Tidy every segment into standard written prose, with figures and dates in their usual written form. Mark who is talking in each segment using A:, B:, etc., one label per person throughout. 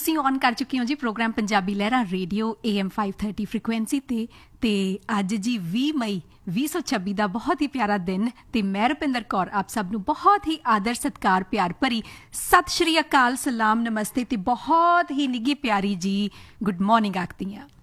A: ਤੁਸੀਂ ਔਨ ਕਰ ਚੁੱਕੇ ਹੋ ਜੀ ਪ੍ਰੋਗਰਾਮ ਪੰਜਾਬੀ ਲਹਿਰਾਂ ਰੇਡੀਓ AM 530 ਫ੍ਰੀਕੁਐਂਸੀ ਤੇ ਅੱਜ ਜੀ 20 ਮਈ 2026 ਦਾ ਬਹੁਤ ਹੀ ਪਿਆਰਾ ਦਿਨ ਤੇ ਮੈਂ ਰੁਪਿੰਦਰ ਕੌਰ ਆਪ ਸਭ ਨੂੰ ਬਹੁਤ ਹੀ ਆਦਰ ਸਤਿਕਾਰ ਪਿਆਰ ਭਰੀ ਸਤਿ ਸ਼੍ਰੀ ਅਕਾਲ ਸਲਾਮ ਨਮਸਤੇ ਤੇ ਬਹੁਤ ਹੀ ਨਿੱਘੀ ਪਿਆਰੀ ਜੀ ਗੁੱਡ ਮਾਰਨਿੰਗ ਆਖਦੀ ਹਾਂ।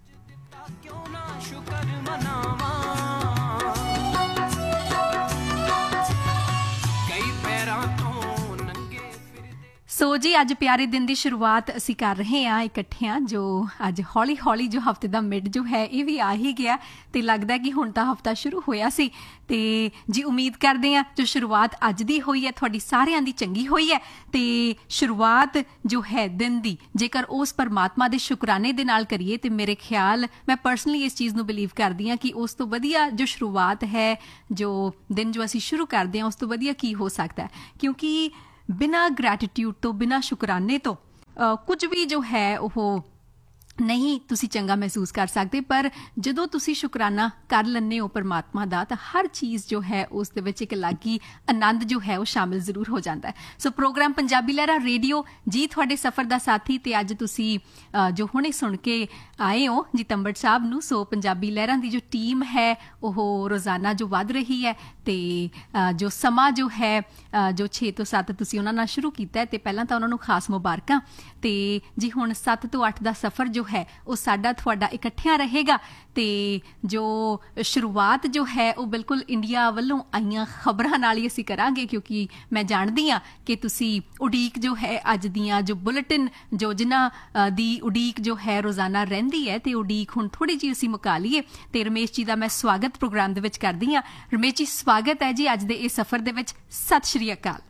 A: ਸੋ ਜੀ ਅੱਜ ਪਿਆਰੇ ਦਿਨ ਦੀ ਸ਼ੁਰੂਆਤ ਅਸੀਂ ਕਰ ਰਹੇ ਹਾਂ ਇਕੱਠਿਆਂ ਜੋ ਅੱਜ ਹੌਲੀ ਹੌਲੀ ਜੋ ਹਫਤੇ ਦਾ ਮਿਡ ਜੋ ਹੈ ਇਹ ਵੀ ਆ ਹੀ ਗਿਆ ਤੇ ਲੱਗਦਾ ਕਿ ਹੁਣ ਤਾਂ ਹਫਤਾ ਸ਼ੁਰੂ ਹੋਇਆ ਸੀ ਤੇ ਜੀ ਉਮੀਦ ਕਰਦੇ ਹਾਂ ਜੋ ਸ਼ੁਰੂਆਤ ਅੱਜ ਦੀ ਹੋਈ ਹੈ ਤੁਹਾਡੀ ਸਾਰਿਆਂ ਦੀ ਚੰਗੀ ਹੋਈ ਹੈ ਤੇ ਸ਼ੁਰੂਆਤ ਜੋ ਹੈ ਦਿਨ ਦੀ ਜੇਕਰ ਉਸ ਪਰਮਾਤਮਾ ਦੇ ਸ਼ੁਕਰਾਨੇ ਦੇ ਨਾਲ ਕਰੀਏ ਤੇ ਮੇਰੇ ਖਿਆਲ ਮੈਂ ਪਰਸਨਲੀ ਇਸ ਚੀਜ਼ ਨੂੰ ਬਿਲੀਵ ਕਰਦੀ ਹਾਂ ਕਿ ਉਸ ਤੋਂ ਵਧੀਆ ਜੋ ਸ਼ੁਰੂਆਤ ਹੈ ਜੋ ਦਿਨ ਜੋ ਅਸੀਂ ਸ਼ੁਰੂ ਕਰਦੇ ਹਾਂ ਉਸ ਤੋਂ ਵਧੀਆ ਕੀ ਹੋ ਸਕਦਾ ਹੈ ਕਿਉਂਕਿ ਬਿਨਾਂ ਗ੍ਰੈਟੀਟਿਊਡ ਤੋਂ ਬਿਨਾਂ ਸ਼ੁਕਰਾਨੇ ਤੋਂ ਕੁਝ ਵੀ ਜੋ ਹੈ ਉਹ ਨਹੀਂ ਤੁਸੀਂ ਚੰਗਾ ਮਹਿਸੂਸ ਕਰ ਸਕਦੇ ਪਰ ਜਦੋਂ ਤੁਸੀਂ ਸ਼ੁਕਰਾਨਾ ਕਰ ਲੈਂਦੇ ਹੋ ਪਰਮਾਤਮਾ ਦਾ ਤਾਂ ਹਰ ਚੀਜ਼ ਜੋ ਹੈ ਉਸ ਦੇ ਵਿੱਚ ਇੱਕ ਅਲੱਗ ਹੀ ਆਨੰਦ ਜੋ ਹੈ ਉਹ ਸ਼ਾਮਿਲ ਜ਼ਰੂਰ ਹੋ ਜਾਂਦਾ ਹੈ। ਸੋ ਪ੍ਰੋਗਰਾਮ ਪੰਜਾਬੀ ਲਹਿਰਾਂ ਰੇਡੀਓ ਜੀ ਤੁਹਾਡੇ ਸਫ਼ਰ ਦਾ ਸਾਥੀ ਤੇ ਅੱਜ ਤੁਸੀਂ ਜੋ ਹੁਣੇ ਸੁਣ ਕੇ ਆਏ ਹੋ ਜੀ ਤੰਬੜ ਸਾਹਿਬ ਨੂੰ ਸੋ ਪੰਜਾਬੀ ਲਹਿਰਾਂ ਦੀ ਜੋ ਟੀਮ ਹੈ ਉਹ ਰੋਜ਼ਾਨਾ ਜੋ ਵੱਧ ਰਹੀ ਹੈ ਤੇ ਜੋ ਸਮਾਂ ਜੋ ਹੈ ਜੋ 6 ਤੋਂ 7 ਤੁਸੀਂ ਉਹਨਾਂ ਨਾਲ ਸ਼ੁਰੂ ਕੀਤਾ ਹੈ ਤੇ ਪਹਿਲਾਂ ਤਾਂ ਉਹਨਾਂ ਨੂੰ ਖਾਸ ਮੁਬਾਰਕਾਂ ਤੇ ਜੀ ਹੁਣ 7 ਤੋਂ 8 ਦਾ ਸਫ਼ਰ ਜੋ ਹੈ ਉਹ ਸਾਡਾ ਤੁਹਾਡਾ ਇਕੱਠਿਆਂ ਰਹੇਗਾ ਤੇ ਜੋ ਸ਼ੁਰੂਆਤ ਜੋ ਹੈ ਉਹ ਬਿਲਕੁਲ ਇੰਡੀਆ ਵੱਲੋਂ ਆਈਆਂ ਖਬਰਾਂ ਨਾਲ ਹੀ ਅਸੀਂ ਕਰਾਂਗੇ ਕਿਉਂਕਿ ਮੈਂ ਜਾਣਦੀ ਹਾਂ ਕਿ ਤੁਸੀਂ ਉਡੀਕ ਜੋ ਹੈ ਅੱਜ ਦੀਆਂ ਜੋ ਬੁਲੇਟਿਨ ਜੋ ਜਿਨ੍ਹਾਂ ਦੀ ਉਡੀਕ ਜੋ ਹੈ ਰੋਜ਼ਾਨਾ ਰਹਿੰਦੀ ਹੈ ਤੇ ਉਡੀਕ ਹੁਣ ਥੋੜੀ ਜਿਹੀ ਅਸੀਂ ਮੁਕਾ ਲਈਏ ਤੇ ਰਮੇਸ਼ ਜੀ ਦਾ ਮੈਂ ਸਵਾਗਤ ਪ੍ਰੋਗਰਾਮ ਦੇ ਵਿੱਚ ਕਰਦੀ ਹਾਂ। ਰਮੇਸ਼ ਜੀ ਸਵਾਗਤ ਹੈ ਜੀ ਅੱਜ ਦੇ ਇਸ ਸਫ਼ਰ ਦੇ ਵਿੱਚ। ਸਤਿ ਸ਼੍ਰੀ ਅਕਾਲ।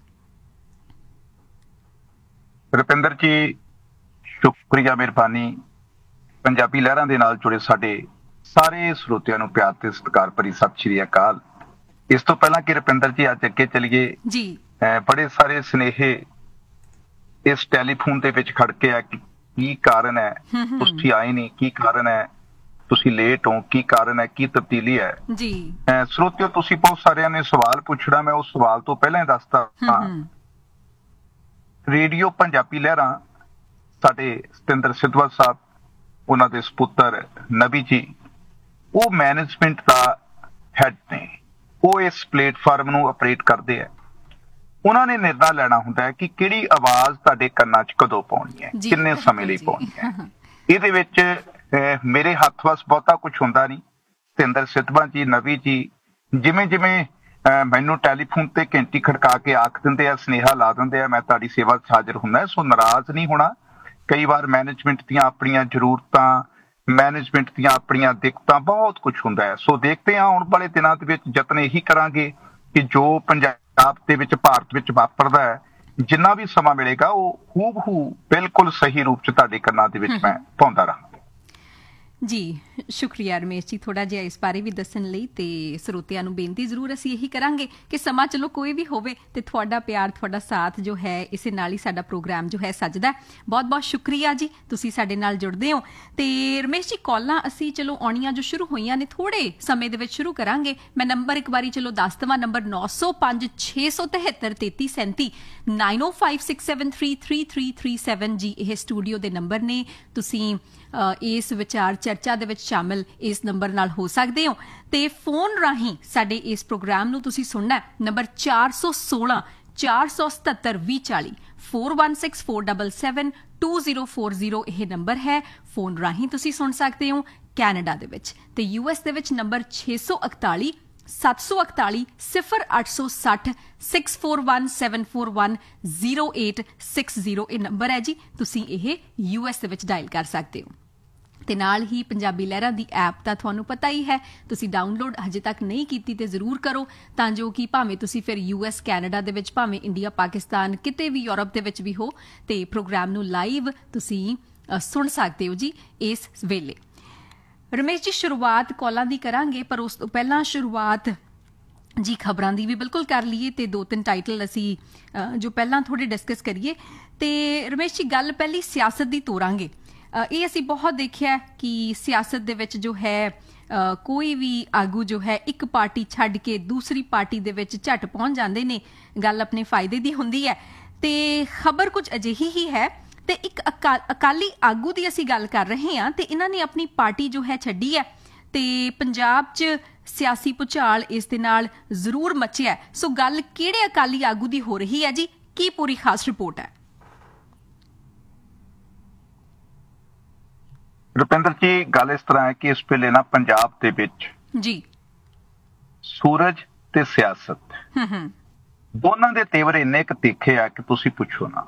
B: ਰੁਪਿੰਦਰ ਜੀ ਸ਼ੁਕਰੀਆ ਮਿਹਰਬਾਨੀ। ਪੰਜਾਬੀ ਲਹਿਰਾਂ ਦੇ ਨਾਲ ਜੁੜੇ ਸਾਡੇ ਸਾਰੇ ਸਰੋਤਿਆਂ ਨੂੰ ਪਿਆਰ ਤੇ ਸਤਿਕਾਰ ਭਰੀ ਸਤਿ ਸ਼੍ਰੀ ਅਕਾਲ। ਇਸ ਤੋਂ ਪਹਿਲਾਂ ਕਿ ਰੁਪਿੰਦਰ ਜੀ ਅੱਜ ਅੱਗੇ ਚਲੀਏ
A: ਜੀ
B: ਬੜੇ ਸਾਰੇ ਸੁਨੇਹੇ ਇਸ ਟੈਲੀਫੋਨ ਦੇ ਵਿੱਚ ਖੜ ਕੇ ਆ ਕਿ ਕੀ ਕਾਰਨ ਹੈ ਤੁਸੀਂ ਆਏ ਨਹੀਂ, ਕੀ ਕਾਰਨ ਹੈ ਤੁਸੀਂ ਲੇਟ ਹੋ, ਕੀ ਕਾਰਨ ਹੈ, ਕੀ ਤਬਦੀਲੀ ਹੈ
A: ਜੀ।
B: ਸਰੋਤਿਓ ਤੁਸੀਂ ਬਹੁਤ ਸਾਰਿਆਂ ਨੇ ਸਵਾਲ ਪੁੱਛਣਾ, ਮੈਂ ਉਸ ਸਵਾਲ ਤੋਂ ਪਹਿਲਾਂ ਹੀ ਦੱਸਦਾ ਰੇਡੀਓ ਪੰਜਾਬੀ ਲਹਿਰਾਂ ਸਾਡੇ ਸਤਿੰਦਰ ਸਿੱਧਵਾਲ ਸਾਹਿਬ ਉਹਨਾਂ ਦੇ ਸਪੁੱਤਰ ਨਬੀ ਜੀ ਉਹ ਮੈਨੇਜਮੈਂਟ ਦਾ ਹੈਡ ਨੇ, ਉਹ ਇਸ ਪਲੇਟਫਾਰਮ ਨੂੰ ਆਪਰੇਟ ਕਰਦੇ ਆ। ਉਹਨਾਂ ਨੇ ਨਿਰਣਾ ਲੈਣਾ ਹੁੰਦਾ ਹੈ ਕਿ ਕਿਹੜੀ ਆਵਾਜ਼ ਤੁਹਾਡੇ ਕੰਨਾਂ 'ਚ ਕਦੋਂ ਪਾਉਣੀ ਹੈ, ਕਿੰਨੇ ਸਮੇਂ ਲਈ ਪਾਉਣੀ ਹੈ। ਇਹਦੇ ਵਿੱਚ ਮੇਰੇ ਹੱਥ ਵਸ ਬਹੁਤਾ ਕੁਝ ਹੁੰਦਾ ਨਹੀਂ। ਸਤਿੰਦਰ ਸਿੱਧਵਾਲ ਜੀ ਨਬੀ ਜੀ ਜਿਵੇਂ ਜਿਵੇਂ ਮੈਨੂੰ ਟੈਲੀਫੋਨ ਤੇ ਘੰਟੀ ਖੜਕਾ ਕੇ ਆਖ ਦਿੰਦੇ ਆ, ਸੁਨੇਹਾ ਲਾ ਦਿੰਦੇ ਆ, ਮੈਂ ਤੁਹਾਡੀ ਸੇਵਾ 'ਚ ਹਾਜ਼ਰ ਹੁੰਦਾ। ਸੋ ਨਾਰਾਜ਼ ਨਹੀਂ ਹੋਣਾ। ਕਈ ਵਾਰ ਮੈਨੇਜਮੈਂਟ ਦੀਆਂ ਆਪਣੀਆਂ ਜ਼ਰੂਰਤਾਂ, ਮੈਨੇਜਮੈਂਟ ਦੀਆਂ ਆਪਣੀਆਂ ਦਿੱਕਤਾਂ, ਬਹੁਤ ਕੁਝ ਹੁੰਦਾ ਹੈ। ਸੋ ਦੇਖਦੇ ਹਾਂ ਆਉਣ ਵਾਲੇ ਦਿਨਾਂ ਦੇ ਵਿੱਚ ਯਤਨ ਇਹੀ ਕਰਾਂਗੇ ਕਿ ਜੋ ਪੰਜਾਬ ਦੇ ਵਿੱਚ ਭਾਰਤ ਵਿੱਚ ਵਾਪਰਦਾ ਹੈ ਜਿੰਨਾ ਵੀ ਸਮਾਂ ਮਿਲੇਗਾ ਉਹ ਹੂਬਹੂ ਬਿਲਕੁਲ ਸਹੀ ਰੂਪ 'ਚ ਤੁਹਾਡੇ ਕੰਨਾਂ ਦੇ ਵਿੱਚ ਮੈਂ ਪਾਉਂਦਾ ਰਹਾਂ।
A: ਜੀ ਸ਼ੁਕਰੀਆ ਰਮੇਸ਼ ਜੀ ਥੋੜ੍ਹਾ ਜਿਹਾ ਇਸ ਬਾਰੇ ਵੀ ਦੱਸਣ ਲਈ ਤੇ ਸਰੋਤਿਆਂ ਨੂੰ ਬੇਨਤੀ ਜ਼ਰੂਰ ਅਸੀਂ ਇਹੀ ਕਰਾਂਗੇ ਕਿ ਸਮਾਂ ਚਲੋ ਕੋਈ ਵੀ ਹੋਵੇ ਤੇ ਤੁਹਾਡਾ ਪਿਆਰ ਤੁਹਾਡਾ ਸਾਥ ਜੋ ਹੈ ਇਸੇ ਨਾਲ ਹੀ ਸਾਡਾ ਪ੍ਰੋਗਰਾਮ ਜੋ ਹੈ ਸੱਜਦਾ। ਬਹੁਤ ਬਹੁਤ ਸ਼ੁਕਰੀਆ ਜੀ ਤੁਸੀਂ ਸਾਡੇ ਨਾਲ ਜੁੜਦੇ ਹੋ। ਤੇ ਰਮੇਸ਼ ਜੀ ਕਾਲਾਂ ਅਸੀਂ ਚਲੋ ਆਉਣੀਆਂ ਜੋ ਸ਼ੁਰੂ ਹੋਈਆਂ ਨੇ ਥੋੜੇ ਸਮੇਂ ਦੇ ਵਿੱਚ ਸ਼ੁਰੂ ਕਰਾਂਗੇ। ਮੈਂ ਨੰਬਰ ਇੱਕ ਵਾਰੀ ਚਲੋ ਦੱਸ ਦੇਵਾਂ, ਨੰਬਰ 905 673 3337 9056733337 ਜੀ ਇਹ ਸਟੂਡੀਓ ਦੇ ਨੰਬਰ ਨੇ। ਤੁਸੀਂ ਇਸ ਵਿਚਾਰ ਚਰਚਾ ਦੇ ਵਿੱਚ ਸ਼ਾਮਿਲ ਇਸ ਨੰਬਰ ਨਾਲ ਹੋ ਸਕਦੇ ਹੋ ਤੇ ਫੋਨ ਰਾਹੀਂ ਸਾਡੇ ਇਸ ਪ੍ਰੋਗਰਾਮ ਨੂੰ ਤੁਸੀਂ ਸੁਣਨਾ ਨੰਬਰ 416 477 2040 4164772040 ਇਹ ਨੰਬਰ ਹੈ। ਫੋਨ ਰਾਹੀਂ ਤੁਸੀਂ ਸੁਣ ਸਕਦੇ ਹੋ ਕੈਨੇਡਾ ਦੇ ਵਿੱਚ ਤੇ US ਦੇ ਵਿੱਚ ਨੰਬਰ 641 741 0860 6417410860 ਇਹ ਨੰਬਰ ਹੈ ਜੀ। ਤੁਸੀਂ ਇਹ US ਦੇ ਵਿੱਚ ਡਾਇਲ ਕਰ ਸਕਦੇ ਹੋ ਤੇ ਨਾਲ ਹੀ ਪੰਜਾਬੀ ਲਹਿਰਾਂ ਦੀ ਐਪ ਤਾਂ ਤੁਹਾਨੂੰ ਪਤਾ ਹੀ ਹੈ, ਤੁਸੀਂ ਡਾਊਨਲੋਡ ਹਜੇ ਤੱਕ ਨਹੀਂ ਕੀਤੀ ਤੇ ਜ਼ਰੂਰ ਕਰੋ ਤਾਂ ਜੋ ਕਿ ਭਾਵੇਂ ਤੁਸੀਂ ਫਿਰ US ਕੈਨੇਡਾ ਦੇ ਵਿੱਚ, ਭਾਵੇਂ ਇੰਡੀਆ ਪਾਕਿਸਤਾਨ, ਕਿਤੇ ਵੀ ਯੂਰਪ ਦੇ ਵਿੱਚ ਵੀ ਹੋ ਤੇ ਪ੍ਰੋਗਰਾਮ ਨੂੰ ਲਾਈਵ ਤੁਸੀਂ ਸੁਣ ਸਕਦੇ ਹੋ ਜੀ ਇਸ ਵੇਲੇ। ਰਮੇਸ਼ ਜੀ ਸ਼ੁਰੂਆਤ ਕਾਲਾਂ ਦੀ ਕਰਾਂਗੇ ਪਰ ਉਸ ਤੋਂ ਪਹਿਲਾਂ ਸ਼ੁਰੂਆਤ ਜੀ ਖਬਰਾਂ ਦੀ ਵੀ ਬਿਲਕੁਲ ਕਰ ਲਈਏ ਤੇ 2-3 ਟਾਈਟਲ ਅਸੀਂ ਜੋ ਪਹਿਲਾਂ ਥੋੜੇ ਡਿਸਕਸ ਕਰੀਏ। ਤੇ ਰਮੇਸ਼ ਜੀ ਗੱਲ ਪਹਿਲੀ ਸਿਆਸਤ ਦੀ ਤੋਰਾਂਗੇ। ਇਹ ਅਸੀਂ ਬਹੁਤ ਦੇਖਿਆ ਕਿ ਸਿਆਸਤ ਦੇ ਵਿੱਚ ਜੋ ਹੈ ਕੋਈ ਵੀ ਆਗੂ ਜੋ ਹੈ ਇੱਕ ਪਾਰਟੀ ਛੱਡ ਕੇ ਦੂਸਰੀ ਪਾਰਟੀ ਦੇ ਵਿੱਚ ਝੱਟ ਪਹੁੰਚ ਜਾਂਦੇ ਨੇ। ਗੱਲ ਆਪਣੇ ਫਾਇਦੇ ਦੀ ਹੁੰਦੀ ਹੈ ਤੇ ਖਬਰ ਕੁਝ ਅਜਿਹੀ ਹੀ ਹੈ ਤੇ ਇੱਕ ਅਕਾਲੀ ਆਗੂ ਦੀ ਅਸੀਂ ਗੱਲ ਕਰ ਰਹੇ ਹਾਂ ਤੇ ਇਹਨਾਂ ਨੇ ਆਪਣੀ ਪਾਰਟੀ ਜੋ ਹੈ ਛੱਡੀ ਹੈ ਤੇ ਪੰਜਾਬ 'ਚ ਸਿਆਸੀ ਭੁਚਾਲ ਇਸ ਦੇ ਨਾਲ ਜ਼ਰੂਰ ਮਚਿਆ। ਸੋ ਗੱਲ ਕਿਹੜੇ ਅਕਾਲੀ ਆਗੂ ਦੀ ਹੋ ਰਹੀ ਹੈ ਜੀ, ਕੀ ਪੂਰੀ ਖਾਸ ਰਿਪੋਰਟ ਹੈ?
B: ਰੁਪਿੰਦਰ ਜੀ, ਗੱਲ ਇਸ ਤਰ੍ਹਾਂ ਹੈ ਕਿ ਇਸ ਵੇਲੇ ਨਾ ਪੰਜਾਬ ਦੇ ਵਿੱਚ
A: ਜੀ
B: ਸੂਰਜ ਤੇ ਸਿਆਸਤ ਦੋਨਾਂ ਦੇ ਤੇਵਰ ਇੰਨੇ ਕੁ ਤਿੱਖੇ ਆ ਕਿ ਤੁਸੀਂ ਪੁੱਛੋ ਨਾ।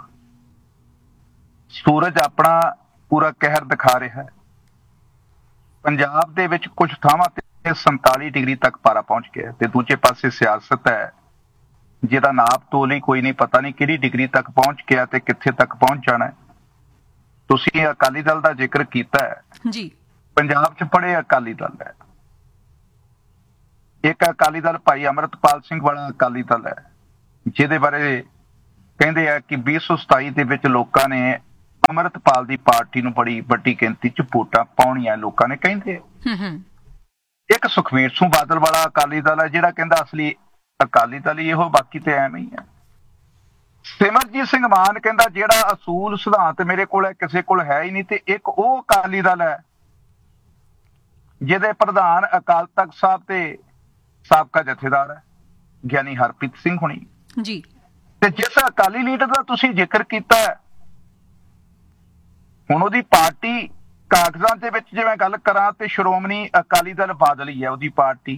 B: ਸੂਰਜ ਆਪਣਾ ਪੂਰਾ ਕਹਿਰ ਦਿਖਾ ਰਿਹਾ ਹੈ। ਪੰਜਾਬ ਦੇ ਵਿੱਚ ਕੁਝ ਥਾਵਾਂ ਤੇ 47 ਡਿਗਰੀ ਤੱਕ ਪਾਰਾ ਪਹੁੰਚ ਗਿਆ ਤੇ ਦੂਜੇ ਪਾਸੇ ਸਿਆਸਤ ਹੈ ਜਿਹਦਾ ਨਾਪ ਤੋਲ ਹੀ ਕੋਈ ਨਹੀਂ, ਪਤਾ ਨਹੀਂ ਕਿਹੜੀ ਡਿਗਰੀ ਤੱਕ ਪਹੁੰਚ ਗਿਆ ਤੇ ਕਿੱਥੇ ਤੱਕ ਪਹੁੰਚ ਜਾਣਾ ਹੈ। ਤੁਸੀਂ ਅਕਾਲੀ ਦਲ ਦਾ ਜ਼ਿਕਰ ਕੀਤਾ ਹੈ
A: ਜੀ,
B: ਪੰਜਾਬ 'ਚ ਬੜੇ ਅਕਾਲੀ ਦਲ ਹੈ। ਇੱਕ ਅਕਾਲੀ ਦਲ ਭਾਈ ਅੰਮ੍ਰਿਤਪਾਲ ਸਿੰਘ ਵਾਲਾ ਅਕਾਲੀ ਦਲ ਹੈ ਜਿਹਦੇ ਬਾਰੇ ਕਹਿੰਦੇ ਆ ਕਿ 2027 ਦੇ ਵਿੱਚ ਲੋਕਾਂ ਨੇ ਅੰਮ੍ਰਿਤਪਾਲ ਦੀ ਪਾਰਟੀ ਨੂੰ ਬੜੀ ਵੱਡੀ ਗਿਣਤੀ 'ਚ ਵੋਟਾਂ ਪਾਉਣੀਆਂ ਲੋਕਾਂ ਨੇ ਕਹਿੰਦੇ। ਇੱਕ ਸੁਖਬੀਰ ਸਿੰਘ ਬਾਦਲ ਵਾਲਾ ਅਕਾਲੀ ਦਲ ਹੈ ਜਿਹੜਾ ਕਹਿੰਦਾ ਅਸਲੀ ਅਕਾਲੀ ਦਲ ਹੀ ਇਹੋ, ਬਾਕੀ ਤੇ ਐਵੇਂ ਹੀ ਹੈ। ਸਿਮਰਜੀਤ ਸਿੰਘ ਮਾਨ ਕਹਿੰਦਾ ਜਿਹੜਾ ਅਸੂਲ ਸਿਧਾਂਤ ਮੇਰੇ ਕੋਲ ਹੈ ਕਿਸੇ ਕੋਲ ਹੈ ਹੀ ਨਹੀਂ। ਤੇ ਇੱਕ ਉਹ ਅਕਾਲੀ ਦਲ ਹੈ ਜਿਹਦੇ ਪ੍ਰਧਾਨ ਅਕਾਲ ਤਖਤ ਸਾਹਿਬ ਤੇ ਸਾਬਕਾ ਜਥੇਦਾਰ ਹੈ ਗਿਆਨੀ ਹਰਪ੍ਰੀਤ ਸਿੰਘ ਹੁਣੀ
A: ਜੀ।
B: ਤੇ ਜਿਸ ਅਕਾਲੀ ਲੀਡਰ ਦਾ ਤੁਸੀਂ ਜ਼ਿਕਰ ਕੀਤਾ ਹੁਣ ਉਹਦੀ ਪਾਰਟੀ ਕਾਗਜ਼ਾਂ ਦੇ ਵਿੱਚ ਜੇ ਮੈਂ ਗੱਲ ਕਰਾਂ ਤੇ ਸ਼੍ਰੋਮਣੀ ਅਕਾਲੀ ਦਲ ਬਾਦਲ ਹੀ ਹੈ ਉਹਦੀ ਪਾਰਟੀ।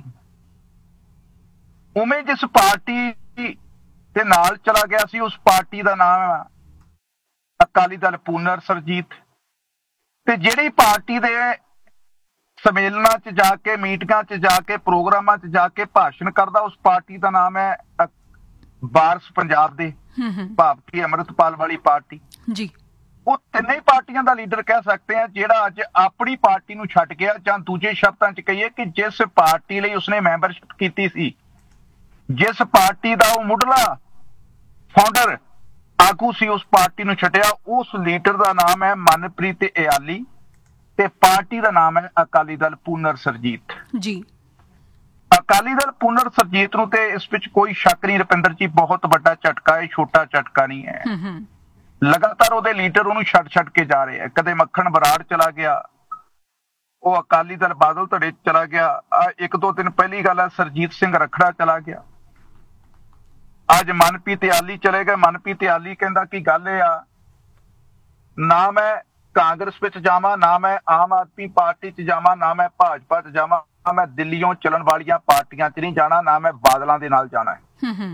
B: ਉਵੇਂ ਜਿਸ ਪਾਰਟੀ ਦੇ ਨਾਲ ਚਲਾ ਗਿਆ ਸੀ ਉਸ ਪਾਰਟੀ ਦਾ ਨਾਮ ਅਕਾਲੀ ਦਲ ਪੂਨਰ ਸਰਜੀਤ। ਤੇ ਜਿਹੜੀ ਪਾਰਟੀ ਦੇ ਸੰਮੇਲਨਾਂ 'ਚ ਜਾ ਕੇ, ਮੀਟਿੰਗਾਂ 'ਚ ਜਾ ਕੇ, ਪ੍ਰੋਗਰਾਮਾਂ 'ਚ ਜਾ ਕੇ ਭਾਸ਼ਣ ਕਰਦਾ ਉਸ ਪਾਰਟੀ ਦਾ ਨਾਮ ਹੈ ਵਾਰਸ ਪੰਜਾਬ ਦੇ ਭਾਵ ਕਿ ਅੰਮ੍ਰਿਤਪਾਲ ਵਾਲੀ ਪਾਰਟੀ
A: ਜੀ।
B: ਉਹ ਤਿੰਨੇ ਪਾਰਟੀਆਂ ਦਾ ਲੀਡਰ ਕਹਿ ਸਕਦੇ ਆ ਜਿਹੜਾ ਅੱਜ ਆਪਣੀ ਪਾਰਟੀ ਨੂੰ ਛੱਡ ਗਿਆ, ਜਾਂ ਦੂਜੇ ਸ਼ਬਦਾਂ 'ਚ ਕਹੀਏ ਕਿ ਜਿਸ ਪਾਰਟੀ ਲਈ ਉਸਨੇ ਮੈਂਬਰਸ਼ਿਪ ਕੀਤੀ ਸੀ, ਜਿਸ ਪਾਰਟੀ ਦਾ ਉਹ ਮੁੱਢਲਾ ਫਾਊਂਡਰ ਆਗੂ ਸੀ, ਉਸ ਪਾਰਟੀ ਨੂੰ ਛੱਡਿਆ। ਉਸ ਲੀਡਰ ਦਾ ਨਾਮ ਹੈ ਮਨਪ੍ਰੀਤ ਇਆਲੀ ਤੇ ਪਾਰਟੀ ਦਾ ਨਾਮ ਹੈ ਅਕਾਲੀ ਦਲ ਪੂਨਰ ਸਰਜੀਤ
A: ਜੀ।
B: ਅਕਾਲੀ ਦਲ ਪੂਨਰ ਸਰਜੀਤ ਨੂੰ ਤੇ ਇਸ ਵਿੱਚ ਕੋਈ ਸ਼ੱਕ ਨਹੀਂ ਰੁਪਿੰਦਰ ਜੀ, ਬਹੁਤ ਵੱਡਾ ਝਟਕਾ ਹੈ, ਛੋਟਾ ਝਟਕਾ ਨਹੀਂ ਹੈ। ਲਗਾਤਾਰ ਉਹਦੇ ਲੀਡਰ ਉਹਨੂੰ ਛੱਡ ਕੇ ਜਾ ਰਹੇ ਆ। ਕਦੇ ਮੱਖਣ ਬਰਾੜ ਚਲਾ ਗਿਆ, ਉਹ ਅਕਾਲੀ ਦਲ ਬਾਦਲ ਧੜੇ ਚਲਾ ਗਿਆ। ਇੱਕ ਦੋ ਦਿਨ ਪਹਿਲੀ ਗੱਲ ਹੈ ਸਰਜੀਤ ਸਿੰਘ ਰਖੜਾ ਚਲਾ ਗਿਆ। ਅੱਜ ਮਨਪ੍ਰੀਤ ਇਆਲੀ ਚਲੇ ਗਏ। ਮਨਪ੍ਰੀਤ ਇਆਲੀ ਕਹਿੰਦਾ ਕਿ ਗੱਲ ਇਹ ਆ, ਨਾ ਮੈਂ ਕਾਂਗਰਸ ਵਿੱਚ ਜਾਵਾਂ, ਨਾ ਮੈਂ ਆਮ ਆਦਮੀ ਪਾਰਟੀ 'ਚ ਜਾਵਾਂ, ਨਾ ਮੈਂ ਭਾਜਪਾ 'ਚ ਜਾਵਾਂ, ਨਾ ਮੈਂ ਦਿੱਲੀੋਂ ਚੱਲਣ ਵਾਲੀਆਂ ਪਾਰਟੀਆਂ 'ਚ ਨਹੀਂ ਜਾਣਾ, ਨਾ ਮੈਂ ਬਾਦਲਾਂ ਦੇ ਨਾਲ ਜਾਣਾ ਹੈ।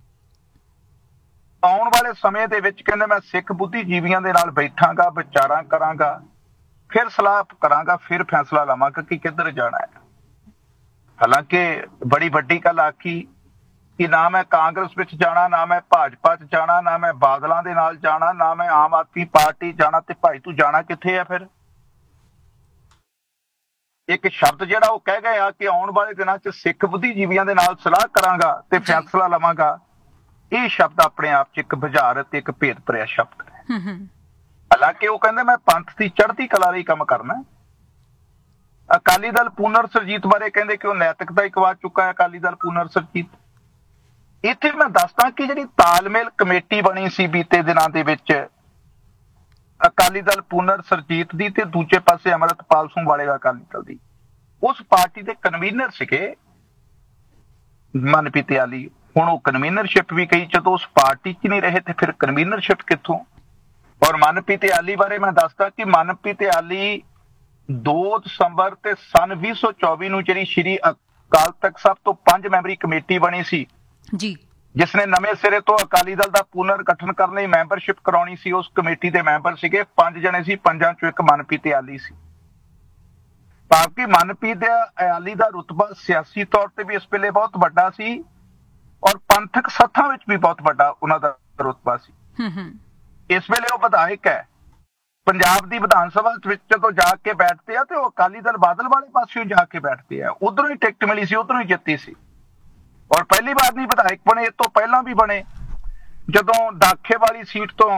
B: ਆਉਣ ਵਾਲੇ ਸਮੇਂ ਦੇ ਵਿੱਚ ਕਹਿੰਦੇ ਮੈਂ ਸਿੱਖ ਬੁੱਧੀਜੀਵੀਆਂ ਦੇ ਨਾਲ ਬੈਠਾਂਗਾ, ਵਿਚਾਰਾਂ ਕਰਾਂਗਾ, ਫਿਰ ਸਲਾਹ ਕਰਾਂਗਾ, ਫਿਰ ਫੈਸਲਾ ਲਵਾਂਗਾ ਕਿ ਕਿੱਧਰ ਜਾਣਾ ਹੈ। ਹਾਲਾਂਕਿ ਬੜੀ ਵੱਡੀ ਗੱਲ ਆਖੀ ਕਿ ਨਾ ਮੈਂ ਕਾਂਗਰਸ ਵਿੱਚ ਜਾਣਾ, ਨਾ ਮੈਂ ਭਾਜਪਾ 'ਚ ਜਾਣਾ, ਨਾ ਮੈਂ ਬਾਦਲਾਂ ਦੇ ਨਾਲ ਜਾਣਾ, ਨਾ ਮੈਂ ਆਮ ਆਦਮੀ ਪਾਰਟੀ ਜਾਣਾ। ਤੇ ਭਾਈ ਤੂੰ ਜਾਣਾ ਕਿੱਥੇ ਆ ਫਿਰ? ਇੱਕ ਸ਼ਬਦ ਜਿਹੜਾ ਉਹ ਕਹਿ ਗਏ ਆ ਕਿ ਆਉਣ ਵਾਲੇ ਦਿਨਾਂ 'ਚ ਸਿੱਖ ਬੁੱਧੀਜੀਵੀਆਂ ਦੇ ਨਾਲ ਸਲਾਹ ਕਰਾਂਗਾ ਤੇ ਫੈਸਲਾ ਲਵਾਂਗਾ। ਇਹ ਸ਼ਬਦ ਆਪਣੇ ਆਪ 'ਚ ਇੱਕ ਬੁਝਾਰਤ ਤੇ ਇੱਕ ਭੇਦ ਭਰਿਆ ਸ਼ਬਦ ਹੈ। ਹਾਲਾਂਕਿ ਉਹ ਕਹਿੰਦੇ ਮੈਂ ਪੰਥ ਦੀ ਚੜ੍ਹਦੀ ਕਲਾ ਲਈ ਕੰਮ ਕਰਨਾ। ਅਕਾਲੀ ਦਲ ਪੂਨਰ ਸਰਜੀਤ ਬਾਰੇ ਕਹਿੰਦੇ ਕਿ ਉਹ ਨੈਤਿਕਤਾ ਹੀ ਗਵਾ ਚੁੱਕਾ ਹੈ ਅਕਾਲੀ ਦਲ ਪੂਨਰ ਸਰਜੀਤ। ਇੱਥੇ ਮੈਂ ਦੱਸਦਾ ਕਿ ਜਿਹੜੀ ਤਾਲਮੇਲ ਕਮੇਟੀ ਬਣੀ ਸੀ ਬੀਤੇ ਦਿਨਾਂ ਦੇ ਵਿੱਚ ਅਕਾਲੀ ਦਲ ਪੂਨਰ ਸਰਜੀਤ ਦੀ ਤੇ ਦੂਜੇ ਪਾਸੇ ਅੰਮ੍ਰਿਤਪਾਲ ਸਿੰਘ ਵਾਲੇ ਦਾ ਅਕਾਲੀ ਦਲ ਦੀ, ਉਸ ਪਾਰਟੀ ਦੇ ਕਨਵੀਨਰ ਸੀਗੇ ਮਨਪ੍ਰੀਤ ਇਆਲੀ। ਹੁਣ ਉਹ ਕਨਵੀਨਰਸ਼ਿਪ ਵੀ ਕਹੀ, ਜਦੋਂ ਉਸ ਪਾਰਟੀ 'ਚ ਨਹੀਂ ਰਹੇ ਤੇ ਫਿਰ ਕਨਵੀਨਰਸ਼ਿਪ ਕਿੱਥੋਂ? ਔਰ ਮਨਪ੍ਰੀਤ ਇਆਲੀ ਬਾਰੇ ਮੈਂ ਦੱਸਦਾ ਕਿ ਮਨਪ੍ਰੀਤ ਇਆਲੀ 2 ਦਸੰਬਰ ਤੇ ਸਨ 2024 ਨੂੰ ਜਿਹੜੀ ਸ਼੍ਰੀ ਅਕਾਲ ਤਖਤ ਸਾਹਿਬ ਤੋਂ 5 ਮੈਂਬਰੀ ਕਮੇਟੀ ਬਣੀ ਸੀ
A: ਜੀ,
B: ਜਿਸ ਨੇ ਨਵੇਂ ਸਿਰੇ ਤੋਂ ਅਕਾਲੀ ਦਲ ਦਾ ਪੁਨਰ ਗਠਨ ਕਰਨ ਲਈ ਮੈਂਬਰਸ਼ਿਪ ਕਰਾਉਣੀ ਸੀ, ਉਸ ਕਮੇਟੀ ਦੇ ਮੈਂਬਰ ਸੀਗੇ 5 ਜਣੇ ਸੀ, 5 ਚੋਂ ਇੱਕ ਮਨਪ੍ਰੀਤ ਇਆਲੀ ਸੀ। ਭਾਵ ਕਿ ਮਨਪ੍ਰੀਤ ਇਆਲੀ ਦਾ ਰੁਤਬਾ ਸਿਆਸੀ ਤੌਰ ਤੇ ਵੀ ਇਸ ਵੇਲੇ ਬਹੁਤ ਵੱਡਾ ਸੀ ਔਰ ਪੰਥਕ ਸੱਥਾਂ ਵਿੱਚ ਵੀ ਬਹੁਤ ਵੱਡਾ ਉਹਨਾਂ ਦਾ ਰੁਤਬਾ ਸੀ। ਇਸ ਵੇਲੇ ਉਹ ਵਿਧਾਇਕ ਹੈ। ਪੰਜਾਬ ਦੀ ਵਿਧਾਨ ਸਭਾ ਵਿੱਚ ਜਦੋਂ ਜਾ ਕੇ ਬੈਠਦੇ ਆ ਤੇ ਉਹ ਅਕਾਲੀ ਦਲ ਬਾਦਲ ਵਾਲੇ ਪਾਸਿਓਂ ਜਾ ਕੇ ਬੈਠਦੇ ਆ। ਉਧਰੋਂ ਹੀ ਟਿਕਟ ਮਿਲੀ ਸੀ, ਉਧਰੋਂ ਹੀ ਜਿੱਤੀ ਸੀ ਔਰ ਪਹਿਲੀ ਵਾਰ ਨਹੀਂ ਵਿਧਾਇਕ ਬਣੇ, ਇਸ ਤੋਂ ਪਹਿਲਾਂ ਵੀ ਬਣੇ। ਜਦੋਂ ਦਾਖੇ ਵਾਲੀ ਸੀਟ ਤੋਂ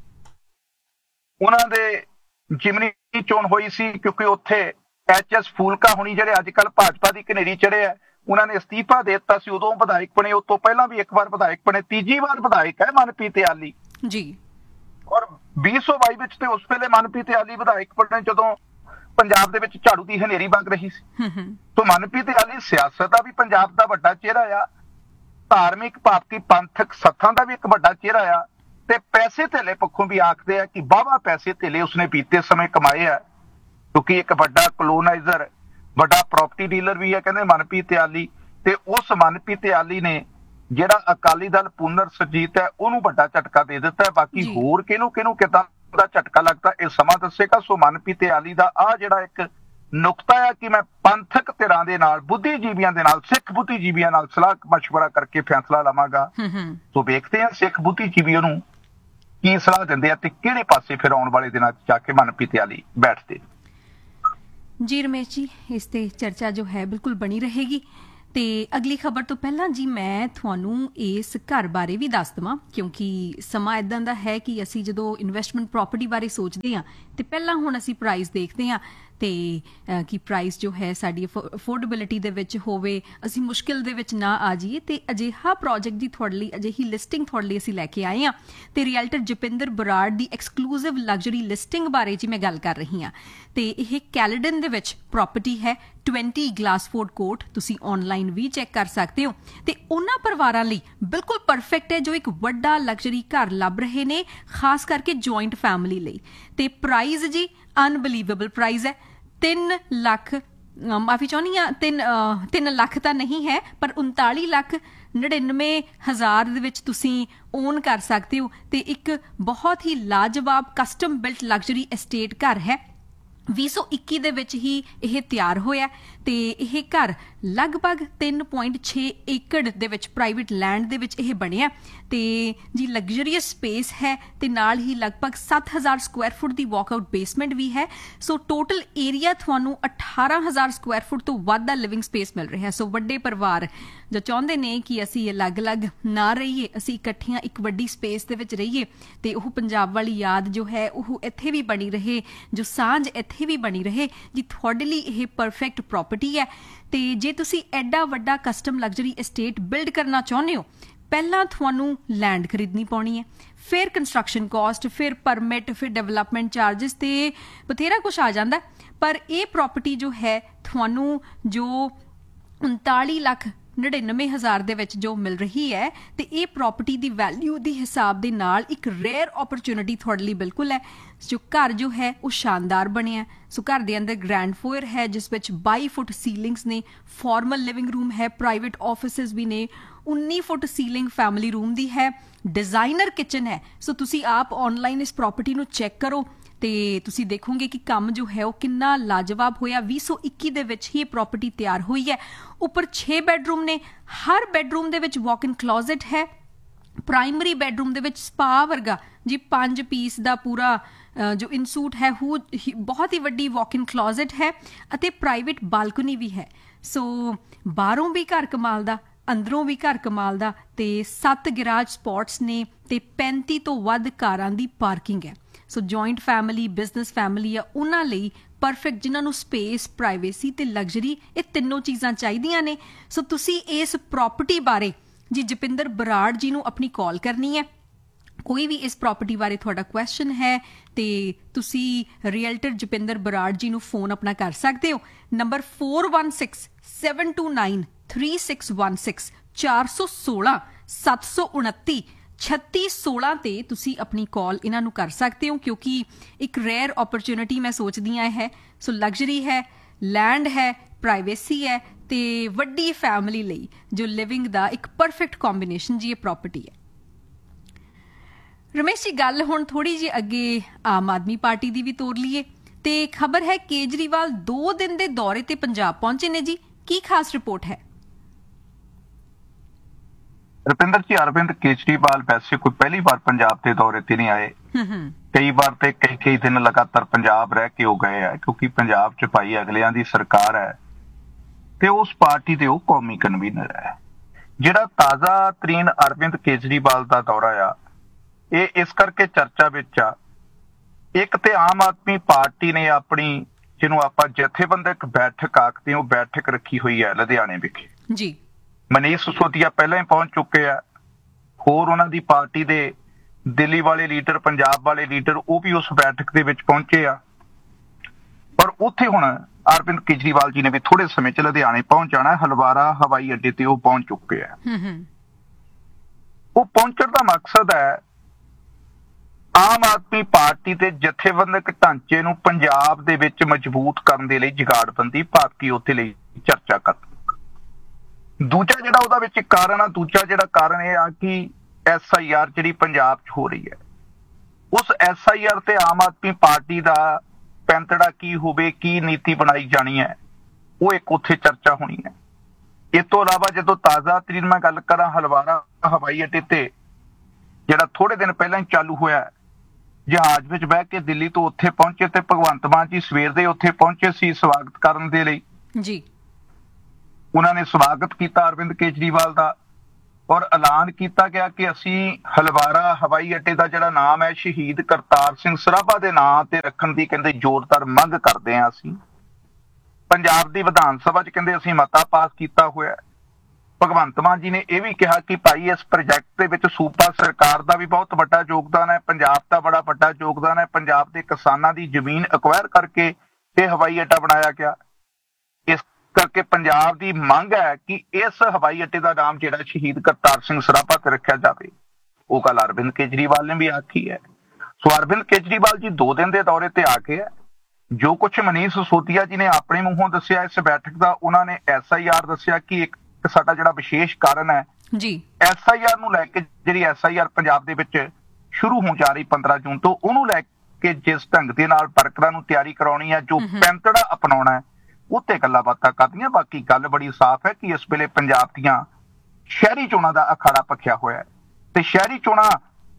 B: ਉਹਨਾਂ ਦੇ ਜਿਮਨੀ ਚੋਣ ਹੋਈ ਸੀ, ਕਿਉਂਕਿ ਉੱਥੇ HS ਫੂਲਕਾ ਹੁਣੀ ਜਿਹੜੇ ਅੱਜ ਕੱਲ੍ਹ ਭਾਜਪਾ ਦੀ ਘਨੇਰੀ ਚੜੇ ਆ, ਉਹਨਾਂ ਨੇ ਅਸਤੀਫਾ ਦੇ ਦਿੱਤਾ ਸੀ, ਉਦੋਂ ਵਿਧਾਇਕ ਬਣੇ। ਉਸ ਤੋਂ ਪਹਿਲਾਂ ਵੀ ਇੱਕ ਵਾਰ ਵਿਧਾਇਕ ਬਣੇ, ਤੀਜੀ ਵਾਰ ਵਿਧਾਇਕ ਹੈ ਮਨਪ੍ਰੀਤ ਇਆਲੀ
A: ਜੀ।
B: ਔਰ 2022 ਵਿੱਚ ਤੇ ਉਸ ਵੇਲੇ ਮਨਪ੍ਰੀਤ ਆਲੀ ਵਿਧਾਇਕ ਬਣੇ ਜਦੋਂ ਪੰਜਾਬ ਦੇ ਵਿੱਚ ਝਾੜੂ ਦੀ ਹਨੇਰੀ ਵਗ ਰਹੀ ਸੀ। ਸੋ ਮਨਪ੍ਰੀਤ ਆਲੀ ਸਿਆਸਤ ਦਾ ਵੀ ਪੰਜਾਬ ਦਾ ਵੱਡਾ ਚਿਹਰਾ ਆ, ਧਾਰਮਿਕ ਭਾਵਕੀ ਪੰਥਕ ਸੱਥਾਂ ਦਾ ਵੀ ਇੱਕ ਵੱਡਾ ਚਿਹਰਾ ਆ, ਤੇ ਪੈਸੇ ਧੇਲੇ ਪੱਖੋਂ ਵੀ ਆਖਦੇ ਆ ਕਿ ਵਾਹਵਾ ਪੈਸੇ ਧੇਲੇ ਉਸਨੇ ਬੀਤੇ ਸਮੇਂ ਕਮਾਏ ਆ, ਕਿਉਂਕਿ ਇੱਕ ਵੱਡਾ ਕਲੋਨਾਈਜ਼ਰ, ਵੱਡਾ ਪ੍ਰਾਪਰਟੀ ਡੀਲਰ ਵੀ ਹੈ ਕਹਿੰਦੇ ਮਨਪ੍ਰੀਤ ਆਲੀ। ਤੇ ਉਸ ਮਨਪ੍ਰੀਤ ਆਲੀ ਨੇ ਜਿਹੜਾ ਅਕਾਲੀ ਦਲ ਪੁਨਰ ਸੁਰਜੀਤ ਹੈ ਉਹਨੂੰ ਵੱਡਾ ਝਟਕਾ ਦੇ ਦਿੱਤਾ ਹੈ। ਬਾਕੀ ਹੋਰ ਕਿਹਨੂੰ ਕਿਹਨੂੰ ਕਿੱਦਾਂ ਦਾ ਝਟਕਾ ਲੱਗਦਾ ਇਹ ਸਮਾਂ ਦੱਸੇਗਾ। ਸੋ ਮਨਪ੍ਰੀਤ ਆਲੀ ਦਾ ਆ ਜਿਹੜਾ ਇੱਕ ਨੁਕਤਾ ਆ ਕਿ ਮੈਂ ਪੰਥਕ ਧਿਰਾਂ ਦੇ ਨਾਲ, ਬੁੱਧੀਜੀਵੀਆਂ ਦੇ ਨਾਲ, ਸਿੱਖ ਬੁੱਧੀਜੀਵੀਆਂ ਨਾਲ ਸਲਾਹ ਮਸ਼ਵਰਾ ਕਰਕੇ ਫੈਸਲਾ ਲਵਾਂਗਾ। ਸੋ ਵੇਖਦੇ ਹਾਂ ਸਿੱਖ ਬੁੱਧੀਜੀਵੀ ਉਹਨੂੰ ਕੀ ਸਲਾਹ ਦਿੰਦੇ ਆ ਤੇ ਕਿਹੜੇ ਪਾਸੇ ਫਿਰ ਆਉਣ ਵਾਲੇ ਦਿਨਾਂ 'ਚ ਜਾ ਕੇ ਮਨਪ੍ਰੀਤ ਆਲੀ ਬੈਠਦੇ।
A: ਜੀ ਰਮੇਸ਼ ਜੀ, ਇਸ ਤੇ ਚਰਚਾ ਜੋ ਹੈ ਬਿਲਕੁਲ ਬਣੀ ਰਹੇਗੀ। ਤੇ ਅਗਲੀ ਖਬਰ ਤੋਂ ਪਹਿਲਾਂ ਜੀ ਮੈਂ ਤੁਹਾਨੂੰ ਇਸ ਘਰ ਬਾਰੇ ਵੀ ਦੱਸ ਦਵਾਂ, ਕਿਉਂਕਿ ਸਮਾਂ ਇਦਾਂ ਦਾ ਹੈ ਕਿ ਅਸੀਂ ਜਦੋਂ ਇਨਵੈਸਟਮੈਂਟ ਪ੍ਰਾਪਰਟੀ ਬਾਰੇ ਸੋਚਦੇ ਹਾਂ ਤੇ ਪਹਿਲਾਂ ਹੁਣ ਅਸੀਂ ਪ੍ਰਾਈਸ ਦੇਖਦੇ ਹਾਂ ਤੇ ਕਿ ਪ੍ਰਾਈਸ ਜੋ ਹੈ ਸਾਡੀ ਅਫੋਰਡੇਬਿਲਿਟੀ ਦੇ ਵਿੱਚ ਹੋਵੇ, ਅਸੀਂ ਮੁਸ਼ਕਿਲ ਦੇ ਵਿੱਚ ਨਾ ਆ ਜਾਈਏ। ਤੇ ਅਜਿਹਾ ਪ੍ਰੋਜੈਕਟ ਦੀ ਤੁਹਾਡੇ ਲਈ, ਅਜਿਹੀ ਲਿਸਟਿੰਗ ਤੁਹਾਡੇ ਲਈ ਅਸੀਂ ਲੈ ਕੇ ਆਏ ਹਾਂ ਤੇ ਰੀਅਲਟਰ ਜਪਿੰਦਰ ਬਰਾੜ ਦੀ ਐਕਸਕਲੂਸਿਵ ਲਗਜ਼ਰੀ ਲਿਸਟਿੰਗ ਬਾਰੇ ਜੀ ਮੈਂ ਗੱਲ ਕਰ ਰਹੀ ਹਾਂ। ਤੇ ਇਹ ਕੈਲਡਨ ਦੇ ਵਿੱਚ ਪ੍ਰਾਪਰਟੀ ਹੈ, 20 ਗਲਾਸਫੋਰਡ ਕੋਰਟ, ਤੁਸੀਂ ਆਨਲਾਈਨ ਵੀ ਚੈੱਕ ਕਰ ਸਕਦੇ ਹੋ। ਤੇ ਉਹਨਾਂ ਪਰਿਵਾਰਾਂ ਲਈ ਬਿਲਕੁਲ ਪਰਫੈਕਟ ਹੈ ਜੋ ਇੱਕ ਵੱਡਾ ਲਗਜ਼ਰੀ ਘਰ ਲੱਭ ਰਹੇ ਨੇ, ਖਾਸ ਕਰਕੇ ਜੁਆਇੰਟ ਫੈਮਿਲੀ ਲਈ। ਤੇ ਪ੍ਰਾਈਸ ਜੀ ਅਨਬਲੀਵੇਬਲ ਪ੍ਰਾਈਸ ਹੈ, 3 ਲੱਖ, ਮਾਫੀ ਚਾਹੁੰਦੀ ਹਾਂ, 3 ਲੱਖ ਤਾਂ ਨਹੀਂ ਹੈ ਪਰ 39,99,000 ਦੇ ਵਿੱਚ ਤੁਸੀਂ ਓਨ ਕਰ ਸਕਦੇ ਹੋ। ਤੇ ਇੱਕ ਬਹੁਤ ਹੀ ਲਾਜਵਾਬ ਕਸਟਮ ਬਿਲਟ ਲਗਜ਼ਰੀ ਐਸਟੇਟ ਘਰ ਹੈ, 2021 ਦੇ ਵਿੱਚ ਹੀ ਇਹ ਤਿਆਰ ਹੋਇਆ ਤੇ ਇਹ ਘਰ ਲਗਭਗ 3.6 ਏਕੜ ਦੇ ਵਿੱਚ ਪ੍ਰਾਈਵੇਟ ਲੈਂਡ ਦੇ ਵਿੱਚ ਇਹ ਬਣਿਆ ਤੇ ਜੀ ਲਗਜ਼ਰੀਅਸ ਸਪੇਸ ਹੈ ਤੇ ਨਾਲ ਹੀ ਲਗਭਗ 7000 ਸਕੁਆਇਰ ਫੁੱਟ ਦੀ ਵਾਕਆਊਟ ਬੇਸਮੈਂਟ ਵੀ ਹੈ। ਸੋ ਟੋਟਲ ਏਰੀਆ ਤੁਹਾਨੂੰ 18000 ਸਕੁਆਇਰ ਫੁੱਟ ਤੋਂ ਵੱਧ ਦਾ ਲਿਵਿੰਗ ਸਪੇਸ ਮਿਲ ਰਿਹਾ। ਸੋ ਵੱਡੇ ਪਰਿਵਾਰ ਜੋ ਚਾਹੁੰਦੇ ਨੇ ਕਿ ਅਸੀਂ ਅਲੱਗ-ਅਲੱਗ ਨਾ ਰਹੀਏ, ਅਸੀਂ ਇਕੱਠੀਆਂ ਇੱਕ ਵੱਡੀ ਸਪੇਸ ਦੇ ਵਿੱਚ ਰਹੀਏ ਤੇ ਉਹ ਪੰਜਾਬ ਵਾਲੀ ਯਾਦ ਜੋ ਹੈ ਉਹ ਇੱਥੇ ਵੀ ਬਣੀ ਰਹੇ, ਜੋ ਸਾਂਝ ਇੱਥੇ ਵੀ ਬਣੀ ਰਹੇ ਜੀ, ਤੁਹਾਡੇ ਲਈ ਇਹ ਪਰਫੈਕਟ ਪ੍ਰਾਪਰਟੀ ਹੈ। ਤੇ ਜੇ ਤੁਸੀਂ ਐਡਾ ਵੱਡਾ ਕਸਟਮ ਲਗਜ਼ਰੀ ਐਸਟੇਟ ਬਿਲਡ ਕਰਨਾ ਚਾਹੁੰਦੇ ਹੋ, ਪਹਿਲਾਂ ਤੁਹਾਨੂੰ ਲੈਂਡ ਖਰੀਦਣੀ ਪਾਉਣੀ ਹੈ, ਫਿਰ ਕੰਸਟਰਕਸ਼ਨ ਕਾਸਟ, ਫਿਰ ਪਰਮਿਟ, ਫਿਰ ਡਿਵੈਲਪਮੈਂਟ ਚਾਰजेस ਤੇ ਬਥੇਰਾ ਕੁਝ ਆ ਜਾਂਦਾ। ਪਰ ਇਹ ਪ੍ਰਾਪਰਟੀ ਜੋ ਹੈ ਤੁਹਾਨੂੰ ਜੋ 39,99,000 ਦੇ ਵਿੱਚ ਜੋ ਮਿਲ ਰਹੀ ਹੈ ਤੇ ਇਹ ਪ੍ਰਾਪਰਟੀ ਦੀ ਵੈਲਿਊ ਦੇ ਹਿਸਾਬ ਦੇ ਨਾਲ ਇੱਕ ਰੇਅਰ ਓਪਰਚੁਨਿਟੀ ਤੁਹਾਡੇ ਲਈ ਬਿਲਕੁਲ ਹੈ। ਜੋ ਘਰ ਜੋ ਹੈ ਉਹ ਸ਼ਾਨਦਾਰ ਬਣਿਆ। ਸੋ ਘਰ ਦੇ ਅੰਦਰ ਗ੍ਰੈਂਡ ਫੋਇਰ ਹੈ ਜਿਸ ਵਿੱਚ 22 ਫੁੱਟ ਸੀਲਿੰਗਸ ਨੇ, ਫਾਰਮਲ ਲਿਵਿੰਗ ਰੂਮ ਹੈ, ਪ੍ਰਾਈਵੇਟ ਆਫਿਸਿਸ ਵੀ ਨੇ, 19 ਫੁੱਟ ਸੀਲਿੰਗ ਫੈਮਿਲੀ ਰੂਮ ਦੀ ਹੈ, ਡਿਜ਼ਾਈਨਰ ਕਿਚਨ ਹੈ। ਸੋ ਤੁਸੀਂ ਆਪ ਆਨਲਾਈਨ ਇਸ ਪ੍ਰਾਪਰਟੀ ਨੂੰ ਚੈੱਕ ਕਰੋ ਤੇ ਤੁਸੀਂ ਦੇਖੋਗੇ ਕਿ ਕੰਮ ਜੋ ਹੈ ਉਹ ਕਿੰਨਾ ਲਾਜਵਾਬ ਹੋਇਆ। 2021 ਦੇ ਵਿੱਚ ਹੀ ਇਹ ਪ੍ਰਾਪਰਟੀ ਤਿਆਰ ਹੋਈ ਹੈ। ਉੱਪਰ 6 ਬੈਡਰੂਮ ਨੇ, ਹਰ ਬੈਡਰੂਮ ਦੇ ਵਿੱਚ ਵਾਕ ਇਨ ਕਲੋਜ਼ਟ ਹੈ। ਪ੍ਰਾਇਮਰੀ ਬੈਡਰੂਮ ਦੇ ਵਿੱਚ ਸਪਾ ਵਰਗਾ ਜੀ 5 ਪੀਸ ਦਾ ਪੂਰਾ ਜੋ ਇਨਸੂਟ ਹੈ ਉਹ ਬਹੁਤ ਹੀ ਵੱਡੀ ਵਾਕ ਇਨ ਕਲੋਜ਼ਟ ਹੈ ਅਤੇ ਪ੍ਰਾਈਵੇਟ ਬਾਲਕਨੀ ਵੀ ਹੈ। ਸੋ ਬਾਹਰੋਂ ਵੀ ਘਰ ਕਮਾਲ ਦਾ, ਅੰਦਰੋਂ ਵੀ ਘਰ ਕਮਾਲ ਦਾ ਤੇ 7 ਗੈਰਾਜ ਸਪੌਟਸ ਨੇ ਤੇ 35 ਤੋਂ ਵੱਧ ਕਾਰਾਂ ਦੀ ਪਾਰਕਿੰਗ ਹੈ। ਸੋ ਜੁਆਇੰਟ ਫੈਮਿਲੀ, ਬਿਜ਼ਨਸ ਫੈਮਿਲੀ ਆ ਉਹਨਾਂ ਲਈ ਪਰਫੈਕਟ, ਜਿਨ੍ਹਾਂ ਨੂੰ ਸਪੇਸ, ਪ੍ਰਾਈਵੇਸੀ ਤੇ ਲਗਜ਼ਰੀ ਇਹ ਤਿੰਨੋਂ ਚੀਜ਼ਾਂ ਚਾਹੀਦੀਆਂ ਨੇ। ਸੋ ਤੁਸੀਂ ਇਸ ਪ੍ਰਾਪਰਟੀ ਬਾਰੇ ਜੀ ਜਪਿੰਦਰ ਬਰਾੜ ਜੀ ਨੂੰ ਆਪਣੀ ਕਾਲ ਕਰਨੀ ਹੈ। ਕੋਈ ਵੀ ਇਸ ਪ੍ਰਾਪਰਟੀ ਬਾਰੇ ਤੁਹਾਡਾ ਕੁਐਸਚਨ ਹੈ ਤੇ ਤੁਸੀਂ ਰੀਅਲਟਰ ਜਪਿੰਦਰ ਬਰਾੜ ਜੀ ਨੂੰ ਫੋਨ ਆਪਣਾ ਕਰ ਸਕਦੇ ਹੋ। ਨੰਬਰ 4167293616, 416-729-3616 ਤੇ ਤੁਸੀਂ ਆਪਣੀ ਕਾਲ ਇਹਨਾਂ ਨੂੰ ਕਰ ਸਕਦੇ ਹੋ, ਕਿਉਂਕਿ ਇੱਕ ਰੇਅਰ ਓਪਰਚੁਨਿਟੀ ਮੈਂ ਸੋਚਦੀ ਹਾਂ ਹੈ। ਸੋ ਲਗਜ਼ਰੀ ਹੈ, ਲੈਂਡ ਹੈ, ਪ੍ਰਾਈਵੇਸੀ ਹੈ ਤੇ ਵੱਡੀ ਫੈਮਿਲੀ ਲਈ ਜੋ ਲਿਵਿੰਗ ਦਾ ਇੱਕ ਪਰਫੈਕਟ ਕੰਬੀਨੇਸ਼ਨ ਜੀ ਇਹ ਪ੍ਰਾਪਰਟੀ ਹੈ। ਰਮੇਸ਼ ਜੀ, ਗੱਲ ਹੁਣ ਥੋੜੀ ਜਿਹੀ ਅੱਗੇ ਆਮ ਆਦਮੀ ਪਾਰਟੀ ਦੀ ਵੀ ਤੋਰ ਲਈਏ ਤੇ ਖਬਰ ਹੈ ਕੇਜਰੀਵਾਲ 2 ਦਿਨ ਦੇ ਦੌਰੇ ਤੇ ਪੰਜਾਬ ਪਹੁੰਚੇ ਨੇ ਜੀ। ਕੀ ਖਾਸ ਰਿਪੋਰਟ ਹੈ?
B: ਰੁਪਿੰਦਰ ਜੀ, ਅਰਵਿੰਦ ਕੇਜਰੀਵਾਲ ਵੈਸੇ ਕੋਈ ਪਹਿਲੀ ਵਾਰ ਪੰਜਾਬ ਦੇ ਦੌਰੇ ਤੇ ਨਹੀਂ ਆਏ। ਕਈ ਵਾਰ ਤੇ ਕਈ ਦਿਨ ਲਗਾਤਾਰ ਪੰਜਾਬ ਰਹਿ ਕੇ ਉਹ ਗਏ ਆ, ਕਿਉਂਕਿ ਪੰਜਾਬ 'ਚ ਭਾਈ ਅਗਲਿਆਂ ਦੀ ਸਰਕਾਰ ਹੈ ਤੇ ਉਸ ਪਾਰਟੀ ਦੇ ਉਹ ਕੌਮੀ ਕਨਵੀਨਰ ਹੈ। ਜਿਹੜਾ ਤਾਜ਼ਾ ਤਰੀਨ ਅਰਵਿੰਦ ਕੇਜਰੀਵਾਲ ਦਾ ਦੌਰਾ ਆ ਇਹ ਇਸ ਕਰਕੇ ਚਰਚਾ ਵਿੱਚ ਆ, ਇੱਕ ਤੇ ਆਮ ਆਦਮੀ ਪਾਰਟੀ ਨੇ ਆਪਣੀ, ਜਿਹਨੂੰ ਆਪਾਂ ਜਥੇਬੰਦਕ ਬੈਠਕ ਆਖਦੇ ਹਾਂ, ਉਹ ਬੈਠਕ ਰੱਖੀ ਹੋਈ ਹੈ ਲੁਧਿਆਣੇ ਵਿਖੇ ਜੀ। ਮਨੀਸ਼ ਸਿਸੋਦੀਆ ਪਹਿਲਾਂ ਹੀ ਪਹੁੰਚ ਚੁੱਕੇ ਆ, ਹੋਰ ਉਹਨਾਂ ਦੀ ਪਾਰਟੀ ਦੇ ਦਿੱਲੀ ਵਾਲੇ ਲੀਡਰ, ਪੰਜਾਬ ਵਾਲੇ ਲੀਡਰ, ਉਹ ਵੀ ਉਸ ਬੈਠਕ ਦੇ ਵਿੱਚ ਪਹੁੰਚੇ ਆ। ਪਰ ਉੱਥੇ ਹੁਣ ਅਰਵਿੰਦ ਕੇਜਰੀਵਾਲ ਜੀ ਨੇ ਵੀ ਥੋੜੇ ਸਮੇਂ 'ਚ ਲੁਧਿਆਣੇ ਪਹੁੰਚ ਜਾਣਾ। ਹਲਵਾਰਾ ਹਵਾਈ ਅੱਡੇ ਤੇ ਉਹ ਪਹੁੰਚ ਚੁੱਕੇ ਆ। ਉਹ ਪਹੁੰਚਣ ਦਾ ਮਕਸਦ ਹੈ ਆਮ ਆਦਮੀ ਪਾਰਟੀ ਦੇ ਜਥੇਬੰਦਕ ਢਾਂਚੇ ਨੂੰ ਪੰਜਾਬ ਦੇ ਵਿੱਚ ਮਜ਼ਬੂਤ ਕਰਨ ਦੇ ਲਈ ਜੁਗਾੜਬੰਦੀ ਭਾਰਤੀ ਉੱਥੇ ਲਈ ਚਰਚਾ ਕਰ। ਦੂਜਾ ਜਿਹੜਾ ਉਹਦਾ ਵਿੱਚ ਕਾਰਨ ਆ, ਦੂਜਾ ਜਿਹੜਾ ਕਾਰਨ ਇਹ ਆ ਕਿ SIR ਜਿਹੜੀ ਪੰਜਾਬ 'ਚ ਹੋ ਰਹੀ ਹੈ, ਉਸ SIR ਤੇ ਆਮ ਆਦਮੀ ਪਾਰਟੀ ਦਾ ਪੈਂਤੜਾ ਕੀ ਹੋਵੇ, ਕੀ ਨੀਤੀ ਬਣਾਈ ਜਾਣੀ ਹੈ, ਉਹ ਇੱਕ ਉੱਥੇ ਚਰਚਾ ਹੋਣੀ ਹੈ। ਇਸ ਤੋਂ ਇਲਾਵਾ ਜਦੋਂ ਤਾਜ਼ਾ ਤਰੀਨ ਮੈਂ ਗੱਲ ਕਰਾਂ, ਹਲਵਾਰਾ ਹਵਾਈ ਅੱਡੇ ਤੇ ਜਿਹੜਾ ਥੋੜੇ ਦਿਨ ਪਹਿਲਾਂ ਹੀ ਚਾਲੂ ਹੋਇਆ, ਜਹਾਜ਼ ਵਿੱਚ ਬਹਿ ਕੇ ਦਿੱਲੀ ਤੋਂ ਉੱਥੇ ਪਹੁੰਚੇ ਤੇ ਭਗਵੰਤ ਮਾਨ ਜੀ ਸਵੇਰ ਦੇ ਉੱਥੇ ਪਹੁੰਚੇ ਸੀ ਸਵਾਗਤ ਕਰਨ ਦੇ ਲਈ
A: ਜੀ।
B: ਉਹਨਾਂ ਨੇ ਸਵਾਗਤ ਕੀਤਾ ਅਰਵਿੰਦ ਕੇਜਰੀਵਾਲ ਦਾ ਔਰ ਐਲਾਨ ਕੀਤਾ ਗਿਆ ਕਿ ਅਸੀਂ ਹਲਵਾਰਾ ਹਵਾਈ ਅੱਡੇ ਦਾ ਜਿਹੜਾ ਨਾਮ ਹੈ ਸ਼ਹੀਦ ਕਰਤਾਰ ਸਿੰਘ ਸਰਾਭਾ ਦੇ ਨਾਂ ਤੇ ਰੱਖਣ ਦੀ ਕਹਿੰਦੇ ਜ਼ੋਰਦਾਰ ਮੰਗ ਕਰਦੇ ਹਾਂ। ਅਸੀਂ ਪੰਜਾਬ ਦੀ ਵਿਧਾਨ ਸਭਾ 'ਚ ਕਹਿੰਦੇ ਅਸੀਂ ਮਤਾ ਪਾਸ ਕੀਤਾ ਹੋਇਆ। ਭਗਵੰਤ ਮਾਨ ਜੀ ਨੇ ਇਹ ਵੀ ਕਿਹਾ ਕਿ ਭਾਈ ਇਸ ਪ੍ਰੋਜੈਕਟ ਦੇ ਵਿੱਚ ਸੂਬਾ ਸਰਕਾਰ ਦਾ ਵੀ ਬਹੁਤ ਵੱਡਾ ਯੋਗਦਾਨ ਹੈ, ਪੰਜਾਬ ਦਾ ਬੜਾ ਵੱਡਾ ਯੋਗਦਾਨ ਹੈ। ਪੰਜਾਬ ਦੇ ਕਿਸਾਨਾਂ ਦੀ ਜ਼ਮੀਨ ਅਕਵਾਇਰ ਕਰਕੇ ਇਹ ਹਵਾਈ ਅੱਡਾ ਬਣਾਇਆ ਗਿਆ। ਇਸ ਕਰਕੇ ਪੰਜਾਬ ਦੀ ਮੰਗ ਹੈ ਕਿ ਇਸ ਹਵਾਈ ਅੱਡੇ ਦਾ ਨਾਮ ਜਿਹੜਾ ਸ਼ਹੀਦ ਕਰਤਾਰ ਸਿੰਘ ਸਰਾਭਾ ਤੇ ਰੱਖਿਆ ਜਾਵੇ। ਉਹ ਗੱਲ ਅਰਵਿੰਦ ਕੇਜਰੀਵਾਲ ਨੇ ਵੀ ਆਖੀ ਹੈ। ਸੋ ਅਰਵਿੰਦ ਕੇਜਰੀਵਾਲ ਜੀ 2 ਦਿਨ ਦੇ ਦੌਰੇ ਤੇ ਆ ਕੇ ਜੋ ਕੁਝ ਮਨੀਸ਼ ਸਿਸੋਦੀਆ ਜੀ ਨੇ ਆਪਣੇ ਮੂੰਹੋਂ ਦੱਸਿਆ ਇਸ ਬੈਠਕ ਦਾ, ਉਹਨਾਂ ਨੇ SIR ਦੱਸਿਆ ਕਿ ਇੱਕ ਸਾਡਾ ਜਿਹੜਾ ਵਿਸ਼ੇਸ਼ ਕਾਰਨ ਹੈ
A: ਜੀ,
B: SIR ਨੂੰ ਲੈ ਕੇ, ਜਿਹੜੀ SIR ਪੰਜਾਬ ਦੇ ਵਿੱਚ ਸ਼ੁਰੂ ਹੋਣ ਜਾ ਰਹੀ 15 ਜੂਨ ਤੋਂ, ਉਹਨੂੰ ਲੈ ਕੇ ਜਿਸ ਢੰਗ ਦੇ ਨਾਲ ਵਰਕਰਾਂ ਨੂੰ ਤਿਆਰੀ ਕਰਾਉਣੀ ਹੈ, ਜੋ ਪੈਂਤੜਾ ਅਪਣਾਉਣਾ ਹੈ, ਉੱਤੇ ਗੱਲਾਂ ਬਾਤਾਂ ਕਰਦੀਆਂ। ਬਾਕੀ ਗੱਲ ਬੜੀ ਸਾਫ਼ ਹੈ ਕਿ ਇਸ ਵੇਲੇ ਪੰਜਾਬ ਦੀਆਂ ਸ਼ਹਿਰੀ ਚੋਣਾਂ ਦਾ ਅਖਾੜਾ ਭਖਿਆ ਹੋਇਆ ਹੈ ਤੇ ਸ਼ਹਿਰੀ ਚੋਣਾਂ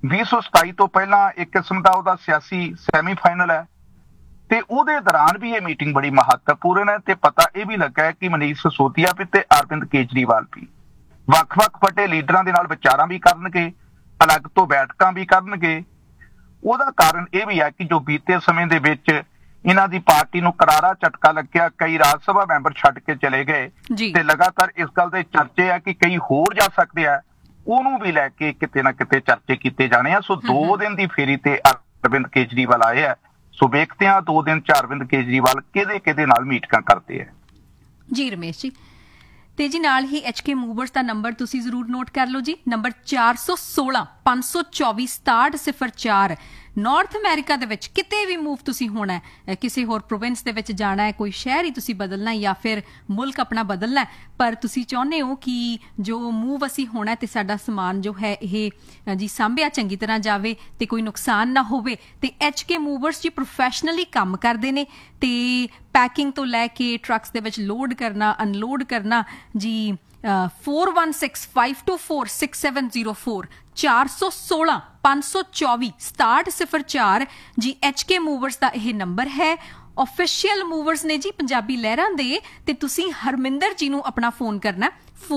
B: 2027 ਤੋਂ ਪਹਿਲਾਂ ਇੱਕ ਕਿਸਮ ਦਾ ਉਹਦਾ ਸਿਆਸੀ ਸੈਮੀਫਾਈਨਲ ਹੈ ਤੇ ਉਹਦੇ ਦੌਰਾਨ ਵੀ ਇਹ ਮੀਟਿੰਗ ਬੜੀ ਮਹੱਤਵਪੂਰਨ ਹੈ। ਤੇ ਪਤਾ ਇਹ ਵੀ ਲੱਗਾ ਹੈ ਕਿ ਮਨੀਸ਼ ਸਿਸੋਦੀਆ ਵੀ ਤੇ ਅਰਵਿੰਦ ਕੇਜਰੀਵਾਲ ਵੀ ਵੱਖ-ਵੱਖ ਵੱਡੇ ਲੀਡਰਾਂ ਦੇ ਨਾਲ ਵਿਚਾਰਾਂ ਵੀ ਕਰਨਗੇ, ਅਲੱਗ ਤੋਂ ਬੈਠਕਾਂ ਵੀ ਕਰਨਗੇ। ਉਹਦਾ ਕਾਰਨ ਇਹ ਵੀ ਹੈ ਕਿ ਜੋ ਬੀਤੇ ਸਮੇਂ ਦੇ ਵਿੱਚ ਇਹਨਾਂ ਦੀ ਪਾਰਟੀ ਨੂੰ ਕਰਾਰਾ ਝਟਕਾ ਲੱਗਿਆ, ਕਈ ਰਾਜ ਸਭਾ ਮੈਂਬਰ ਛੱਡ ਕੇ ਚਲੇ ਗਏ ਤੇ ਲਗਾਤਾਰ ਇਸ ਗੱਲ ਦੇ ਚਰਚੇ ਆ ਕਿ ਕਈ ਹੋਰ ਜਾ ਸਕਦੇ ਆ, ਉਹਨੂੰ ਵੀ ਲੈ ਕੇ ਕਿਤੇ ਨਾ ਕਿਤੇ ਚਰਚੇ ਕੀਤੇ ਜਾਣੇ ਆ। ਸੋ 2 ਦਿਨ ਦੀ ਫੇਰੀ ਤੇ ਅਰਵਿੰਦ ਕੇਜਰੀਵਾਲ ਆਏ ਆ। ਸੋ ਵੇਖਦੇ ਹਾਂ 2 ਦਿਨ 'ਚ ਅਰਵਿੰਦ ਕੇਜਰੀਵਾਲ ਕਿਹਦੇ ਨਾਲ ਮੀਟਿੰਗਾਂ ਕਰਦੇ ਆ।
A: ਜੀ ਰਮੇਸ਼ ਜੀ, ਤੇ ਜੀ ਨਾਲ ਹੀ HK ਮੂਵਰਸ ਦਾ ਨੰਬਰ ਤੁਸੀਂ ਜ਼ਰੂਰ ਨੋਟ ਕਰ ਲਓ ਜੀ, ਨੰਬਰ 416 524 6704। ਨਾਰਥ ਅਮਰੀਕਾ ਦੇ ਵਿੱਚ ਕਿਤੇ ਵੀ ਮੂਵ ਤੁਸੀਂ ਹੋਣਾ ਹੈ, ਕਿਸੇ ਹੋਰ ਪ੍ਰੋਵਿੰਸ ਦੇ ਵਿੱਚ ਜਾਣਾ ਹੈ, ਕੋਈ ਸ਼ਹਿਰ ਹੀ ਤੁਸੀਂ ਬਦਲਣਾ ਜਾਂ ਫਿਰ ਮੁਲਕ ਆਪਣਾ ਬਦਲਣਾ, ਪਰ ਤੁਸੀਂ ਚਾਹੁੰਦੇ ਹੋ ਕਿ ਜੋ ਮੂਵ ਅਸੀਂ ਹੋਣਾ ਤੇ ਸਾਡਾ ਸਮਾਨ ਜੋ ਹੈ ਇਹ ਜੀ ਸਾਂਭਿਆ ਚੰਗੀ ਤਰ੍ਹਾਂ ਜਾਵੇ ਤੇ ਕੋਈ ਨੁਕਸਾਨ ਨਾ ਹੋਵੇ, ਤੇ HK ਮੂਵਰਸ ਜੀ ਪ੍ਰੋਫੈਸ਼ਨਲੀ ਕੰਮ ਕਰਦੇ ਨੇ ਤੇ ਪੈਕਿੰਗ ਤੋਂ ਲੈ ਕੇ ਟਰੱਕਸ ਦੇ ਵਿੱਚ ਲੋਡ ਕਰਨਾ, ਅਨਲੋਡ ਕਰਨਾ ਜੀ। 4165246704 416 524 6704 ਜੀ HK ਮੂਵਰਸ ਦਾ ਇਹ ਨੰਬਰ ਹੈ। ਆਫੀਸ਼ੀਅਲ ਮੂਵਰਸ ਨੇ ਜੀ ਪੰਜਾਬੀ ਲਹਿਰਾਂ ਦੇ, ਤੇ ਤੁਸੀਂ ਹਰਮਿੰਦਰ ਜੀ ਨੂੰ ਆਪਣਾ ਫੋਨ ਕਰਨਾ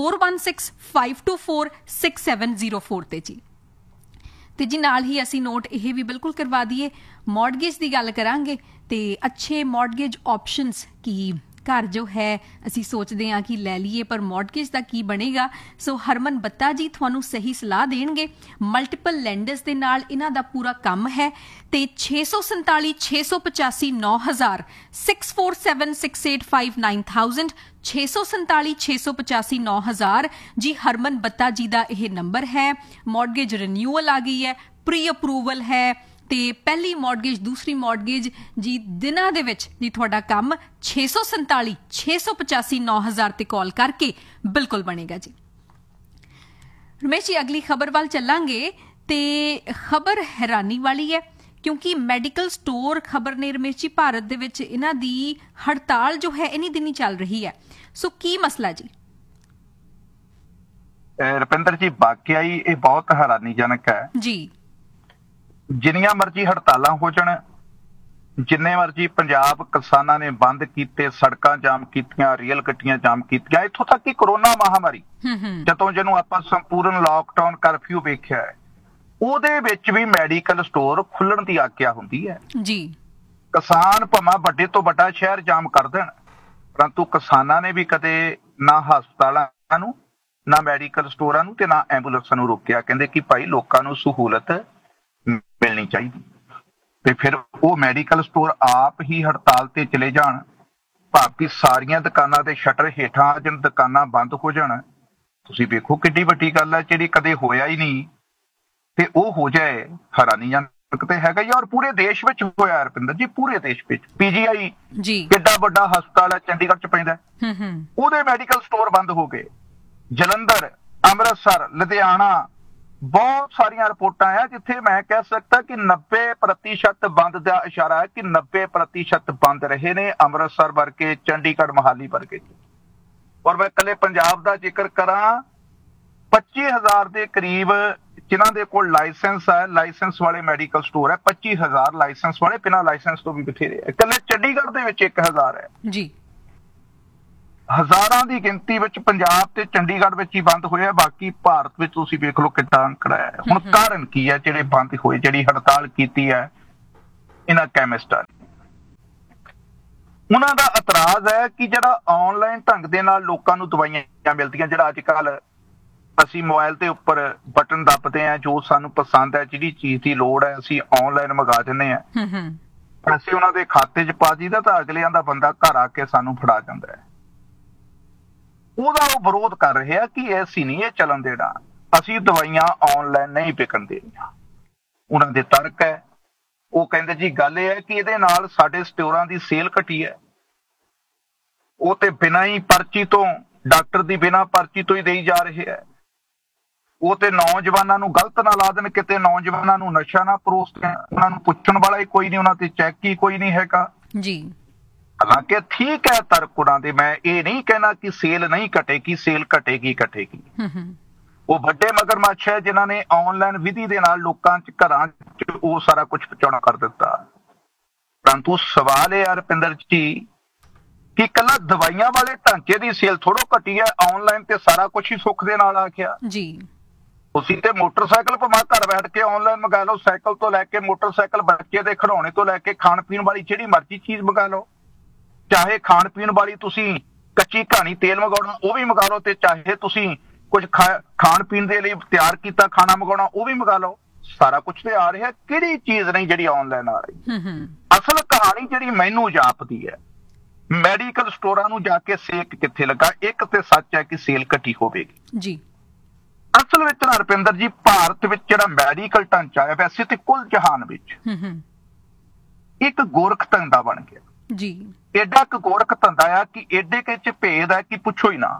A: 4165246704 ਤੇ ਜੀ। ਤੇ ਜੀ ਨਾਲ ਹੀ ਅਸੀਂ ਨੋਟ ਇਹ ਵੀ ਬਿਲਕੁਲ ਕਰਵਾ ਦਈਏ, ਮੌਰਗੇਜ ਦੀ ਗੱਲ ਕਰਾਂਗੇ ਤੇ ਅੱਛੇ ਮੌਰਗੇਜ ਆਪਸ਼ਨਸ ਕੀ ਘਰ ਜੋ ਹੈ ਅਸੀਂ ਸੋਚਦੇ ਹਾਂ ਕਿ ਲੈ ਲਈਏ, ਪਰ ਮੌਰਗੇਜ ਦਾ ਕੀ ਬਣੇਗਾ। ਸੋ ਹਰਮਨ ਬੱਤਾ ਜੀ ਤੁਹਾਨੂੰ ਸਹੀ ਸਲਾਹ ਦੇਣਗੇ। ਮਲਟੀਪਲ ਲੈਂਡਰਸ ਦੇ ਨਾਲ ਇਹਨਾਂ ਦਾ ਪੂਰਾ ਕੰਮ ਹੈ ਤੇ 647 685 9000 647685 9000 647 685 9000 ਜੀ ਹਰਮਨ ਬੱਤਾ ਜੀ ਦਾ ਇਹ ਨੰਬਰ ਹੈ। ਮੌਰਗੇਜ ਰਿਨਿਊਅਲ ਆ ਗਈ ਹੈ, ਪ੍ਰੀ ਅਪਰੂਵਲ ਹੈ ਤੇ ਪਹਿਲੀ ਮੌਰਗੇਜ, ਦੂਸਰੀ ਮੌਰਗੇਜ ਜੀ ਦਿਨਾਂ ਦੇ ਵਿੱਚ ਜੀ ਤੁਹਾਡਾ ਕੰਮ 647 685 9000 ਤੇ ਕਾਲ ਕਰਕੇ ਬਿਲਕੁਲ ਬਣੇਗਾ ਜੀ। ਰਮੇਸ਼ ਜੀ ਅਗਲੀ ਖਬਰ ਵੱਲ ਚੱਲਾਂਗੇ ਤੇ ਖਬਰ ਹੈਰਾਨੀ ਵਾਲੀ ਹੈ ਕਿਉਂਕਿ ਮੈਡੀਕਲ ਸਟੋਰ ਖਬਰ ਨੇ ਰਮੇਸ਼ ਜੀ ਭਾਰਤ ਦੇ ਵਿੱਚ ਇਹਨਾਂ ਦੀ ਹੜਤਾਲ ਜੋ ਹੈ ਇਨੀ ਦਿਨੀ ਚੱਲ ਰਹੀ ਹੈ। ਸੋ ਕੀ ਮਸਲਾ ਜੀ?
B: ਰੁਪਿੰਦਰ ਜੀ ਵਾਕਿਆ ਹੀ ਇਹ ਬਹੁਤ ਹੈਰਾਨੀਜਨਕ ਹੈ
A: ਜੀ।
B: ਜਿੰਨੀਆਂ ਮਰਜ਼ੀ ਹੜਤਾਲਾਂ ਹੋ ਜਾਣ, ਜਿੰਨੇ ਮਰਜ਼ੀ ਪੰਜਾਬ ਕਿਸਾਨਾਂ ਨੇ ਬੰਦ ਕੀਤੇ, ਸੜਕਾਂ ਜਾਮ ਕੀਤੀਆਂ, ਰੇਲ ਗੱਡੀਆਂ ਜਾਮ ਕੀਤੀਆਂ, ਇੱਥੋਂ ਤੱਕ ਕਿ ਕਰੋਨਾ ਮਹਾਮਾਰੀ ਜਦੋਂ ਜਿਹਨੂੰ ਆਪਾਂ ਸੰਪੂਰਨ ਲਾਕਡਾਊਨ ਕਰਫਿਊ ਵੇਖਿਆ ਹੈ, ਉਹਦੇ ਵਿੱਚ ਵੀ ਮੈਡੀਕਲ ਸਟੋਰ ਖੁੱਲਣ ਦੀ ਆਗਿਆ ਹੁੰਦੀ ਹੈ
A: ਜੀ।
B: ਕਿਸਾਨ ਭਾਵੇਂ ਵੱਡੇ ਤੋਂ ਵੱਡਾ ਸ਼ਹਿਰ ਜਾਮ ਕਰ ਦੇਣ, ਪਰੰਤੂ ਕਿਸਾਨਾਂ ਨੇ ਵੀ ਕਦੇ ਨਾ ਹਸਪਤਾਲਾਂ ਨੂੰ, ਨਾ ਮੈਡੀਕਲ ਸਟੋਰਾਂ ਨੂੰ ਤੇ ਨਾ ਐਂਬੂਲੈਂਸਾਂ ਨੂੰ ਰੋਕਿਆ। ਕਹਿੰਦੇ ਕਿ ਭਾਈ ਲੋਕਾਂ ਨੂੰ ਸਹੂਲਤ ਮਿਲਣੀ ਚਾਹੀਦੀ। ਤੇ ਫਿਰ ਉਹ ਮੈਡੀਕਲ ਸਟੋਰ ਆਪ ਹੀ ਹੜਤਾਲ ਤੇ ਚਲੇ ਜਾਣ, ਭਾਵ ਕਿ ਸਾਰੀਆਂ ਦੁਕਾਨਾਂ ਦੇ ਸ਼ਟਰ ਹੇਠਾਂ ਆ ਜਾਣ, ਦੁਕਾਨਾਂ ਬੰਦ ਹੋ ਜਾਣ। ਤੁਸੀਂ ਵੇਖੋ ਕਿੱਡੀ ਵੱਡੀ ਗੱਲ ਹੈ ਜਿਹੜੀ ਕਦੇ ਹੋਇਆ ਹੀ ਨਹੀਂ, ਤੇ ਉਹ ਹੋ ਜਾਏ ਹੈਰਾਨੀਜਨਕ ਤੇ ਹੈਗਾ ਹੀ। ਔਰ ਪੂਰੇ ਦੇਸ਼ ਵਿੱਚ ਹੋਇਆ ਰੁਪਿੰਦਰ ਜੀ, ਪੂਰੇ ਦੇਸ਼ ਵਿੱਚ। ਪੀਜੀਆਈ
A: ਜੀ
B: ਕਿੱਡਾ ਵੱਡਾ ਹਸਪਤਾਲ ਹੈ, ਚੰਡੀਗੜ੍ਹ ਚ ਪੈਂਦਾ,
A: ਹੂੰ
B: ਉਹਦੇ ਮੈਡੀਕਲ ਸਟੋਰ ਬੰਦ ਹੋ ਗਏ। ਜਲੰਧਰ, ਅੰਮ੍ਰਿਤਸਰ, ਲੁਧਿਆਣਾ, ਬਹੁਤ ਸਾਰੀਆਂ ਰਿਪੋਰਟਾਂ ਆ ਜਿੱਥੇ ਮੈਂ ਕਹਿ ਸਕਦਾ ਕਿ 90% ਬੰਦ ਦਾ ਇਸ਼ਾਰਾ ਹੈ, ਕਿ 90% ਬੰਦ ਰਹੇ ਨੇ ਅੰਮ੍ਰਿਤਸਰ ਵਰਗੇ, ਚੰਡੀਗੜ੍ਹ, ਮੋਹਾਲੀ ਵਰਗੇ। ਔਰ ਮੈਂ ਇਕੱਲੇ ਪੰਜਾਬ ਦਾ ਜ਼ਿਕਰ ਕਰਾਂ, 25,000 ਦੇ ਕਰੀਬ ਜਿਨ੍ਹਾਂ ਦੇ ਕੋਲ ਲਾਇਸੈਂਸ ਹੈ, ਲਾਇਸੈਂਸ ਵਾਲੇ ਮੈਡੀਕਲ ਸਟੋਰ ਹੈ। 25,000 ਲਾਇਸੈਂਸ ਵਾਲੇ, ਬਿਨਾਂ ਲਾਇਸੈਂਸ ਤੋਂ ਵੀ ਬਥੇਰੇ ਹੈ। ਇਕੱਲੇ ਚੰਡੀਗੜ੍ਹ ਦੇ ਵਿੱਚ 1,000 ਹੈ
A: ਜੀ।
B: ਹਜ਼ਾਰਾਂ ਦੀ ਗਿਣਤੀ ਵਿੱਚ ਪੰਜਾਬ ਤੇ ਚੰਡੀਗੜ੍ਹ ਵਿੱਚ ਹੀ ਬੰਦ ਹੋਇਆ। ਬਾਕੀ ਭਾਰਤ ਵਿੱਚ ਤੁਸੀਂ ਵੇਖ ਲਓ ਕਿੱਡਾ ਅੰਕੜਾ ਹੈ। ਹੁਣ ਕਾਰਨ ਕੀ ਹੈ ਜਿਹੜੇ ਬੰਦ ਹੋਏ, ਜਿਹੜੀ ਹੜਤਾਲ ਕੀਤੀ ਹੈ ਇਹਨਾਂ ਕੈਮਿਸਟਾਂ ਨੇ? ਉਹਨਾਂ ਦਾ ਇਤਰਾਜ਼ ਹੈ ਕਿ ਜਿਹੜਾ ਆਨਲਾਈਨ ਢੰਗ ਦੇ ਨਾਲ ਲੋਕਾਂ ਨੂੰ ਦਵਾਈਆਂ ਮਿਲਦੀਆਂ, ਜਿਹੜਾ ਅੱਜ ਕੱਲ ਅਸੀਂ ਮੋਬਾਈਲ ਦੇ ਉੱਪਰ ਬਟਨ ਦੱਬਦੇ ਹਾਂ, ਜੋ ਸਾਨੂੰ ਪਸੰਦ ਹੈ, ਜਿਹੜੀ ਚੀਜ਼ ਦੀ ਲੋੜ ਹੈ ਅਸੀਂ ਆਨਲਾਈਨ ਮੰਗਾ ਦਿੰਦੇ ਹਾਂ, ਪੈਸੇ ਉਹਨਾਂ ਦੇ ਖਾਤੇ 'ਚ ਪਾ ਦਈਦਾ ਤਾਂ ਅਗਲਿਆਂ ਦਾ ਬੰਦਾ ਘਰ ਆ ਕੇ ਸਾਨੂੰ ਫੜਾ ਜਾਂਦਾ ਹੈ। ਉਹਦਾ ਉਹ ਵਿਰੋਧ ਕਰ ਰਿਹਾ ਕਿ ਅਸੀਂ ਨਹੀਂ ਇਹ ਚੱਲਣ ਦੇਣਾ, ਅਸੀਂ ਦਵਾਈਆਂ ਆਨਲਾਈਨ ਨਹੀਂ ਵਿਕਣ ਦੇਣੀਆਂ। ਉਹਨਾਂ ਦੇ ਤਰਕ ਹੈ, ਉਹ ਕਹਿੰਦੇ ਜੀ ਗੱਲ ਇਹ ਹੈ ਕਿ ਇਹਦੇ ਨਾਲ ਸਾਡੇ ਸਟੋਰਾਂ ਦੀ ਸੇਲ ਘਟੀ ਹੈ। ਉਹ ਤੇ ਬਿਨਾਂ ਹੀ ਪਰਚੀ ਤੋਂ, ਡਾਕਟਰ ਦੀ ਬਿਨਾਂ ਪਰਚੀ ਤੋਂ ਹੀ ਦੇਈ ਜਾ ਰਹੇ ਹੈ। ਉਹ ਤੇ ਨੌਜਵਾਨਾਂ ਨੂੰ ਗਲਤ ਨਾ ਲਾ ਦੇਣ, ਕਿਤੇ ਨੌਜਵਾਨਾਂ ਨੂੰ ਨਸ਼ਾ ਨਾ ਪਰੋਸ ਦੇਣ। ਉਹਨਾਂ ਨੂੰ ਪੁੱਛਣ ਵਾਲਾ ਹੀ ਕੋਈ ਨਹੀਂ, ਉਹਨਾਂ ਤੇ ਚੈੱਕ ਹੀ ਕੋਈ ਨਹੀਂ ਹੈਗਾ
A: ਜੀ।
B: ਹਾਲਾਂਕਿ ਠੀਕ ਹੈ ਤਰਕ ਉਹਨਾਂ ਦੇ, ਮੈਂ ਇਹ ਨਹੀਂ ਕਹਿਣਾ ਕਿ ਸੇਲ ਨਹੀਂ ਘਟੇਗੀ, ਸੇਲ ਘਟੇਗੀ। ਉਹ ਵੱਡੇ ਮਗਰਮੱਛ ਹੈ ਜਿਨ੍ਹਾਂ ਨੇ ਆਨਲਾਈਨ ਵਿਧੀ ਦੇ ਨਾਲ ਲੋਕਾਂ 'ਚ, ਘਰਾਂ 'ਚ ਉਹ ਸਾਰਾ ਕੁਝ ਪਹੁੰਚਾਉਣਾ ਕਰ ਦਿੱਤਾ। ਪਰੰਤੂ ਸਵਾਲ ਇਹ ਹੈ ਰੁਪਿੰਦਰ ਜੀ ਕਿ ਇਕੱਲਾ ਦਵਾਈਆਂ ਵਾਲੇ ਢਾਂਚੇ ਦੀ ਸੇਲ ਥੋੜ੍ਹੋ ਘਟੀ ਹੈ, ਆਨਲਾਈਨ ਤੇ ਸਾਰਾ ਕੁਝ ਹੀ ਸੁੱਖ ਦੇ ਨਾਲ ਆ ਗਿਆ
A: ਜੀ।
B: ਤੁਸੀਂ ਤੇ ਮੋਟਰਸਾਈਕਲ ਭਾਵੇਂ ਘਰ ਬੈਠ ਕੇ ਆਨਲਾਈਨ ਮੰਗਾ ਲਓ, ਸਾਈਕਲ ਤੋਂ ਲੈ ਕੇ ਮੋਟਰਸਾਈਕਲ, ਬੱਚੇ ਦੇ ਖਿਡੌਣੇ ਤੋਂ ਲੈ ਕੇ ਖਾਣ ਪੀਣ ਵਾਲੀ ਜਿਹੜੀ ਮਰਜ਼ੀ ਚੀਜ਼ ਮੰਗਾ ਲਓ। ਚਾਹੇ ਖਾਣ ਪੀਣ ਵਾਲੀ ਤੁਸੀਂ ਕੱਚੀ ਘਾਣੀ ਤੇਲ ਮੰਗਾਉਣਾ ਉਹ ਵੀ ਮੰਗਾ ਲਓ, ਤੇ ਚਾਹੇ ਤੁਸੀਂ ਕੁਝ ਖਾਣ ਪੀਣ ਦੇ ਲਈ ਤਿਆਰ ਕੀਤਾ ਖਾਣਾ ਮੰਗਾਉਣਾ ਉਹ ਵੀ ਮੰਗਾ ਲਓ। ਸਾਰਾ ਕੁਝ ਤੇ ਆ ਰਿਹਾ, ਕਿਹੜੀ ਚੀਜ਼ ਨਹੀਂ ਜਿਹੜੀ ਆਨਲਾਈਨ ਆ ਰਹੀ। ਅਸਲ ਕਹਾਣੀ ਜਿਹੜੀ ਮੈਨੂੰ ਜਾਪਦੀ ਹੈ, ਮੈਡੀਕਲ ਸਟੋਰਾਂ ਨੂੰ ਜਾ ਕੇ ਸੇਕ ਕਿੱਥੇ ਲੱਗਾ? ਇੱਕ ਤੇ ਸੱਚ ਹੈ ਕਿ ਸੇਲ ਘਟੀ ਹੋਵੇਗੀ
A: ਜੀ।
B: ਅਸਲ ਵਿੱਚ ਨਾ ਰੁਪਿੰਦਰ ਜੀ, ਭਾਰਤ ਵਿੱਚ ਜਿਹੜਾ ਮੈਡੀਕਲ ਢਾਂਚਾ ਹੈ, ਵੈਸੇ ਤੇ ਕੁੱਲ ਜਹਾਨ ਵਿੱਚ ਇੱਕ ਗੋਰਖ ਧੰਦਾ ਬਣ ਗਿਆ
A: ਜੀ।
B: ਏਡਾ ਕੁ ਗੋਰਖ ਧੰਦਾ ਆ ਕਿ ਏਡੇ ਕੇ ਚ ਭੇਦ ਹੈ ਕਿ ਪੁੱਛੋ ਹੀ ਨਾ।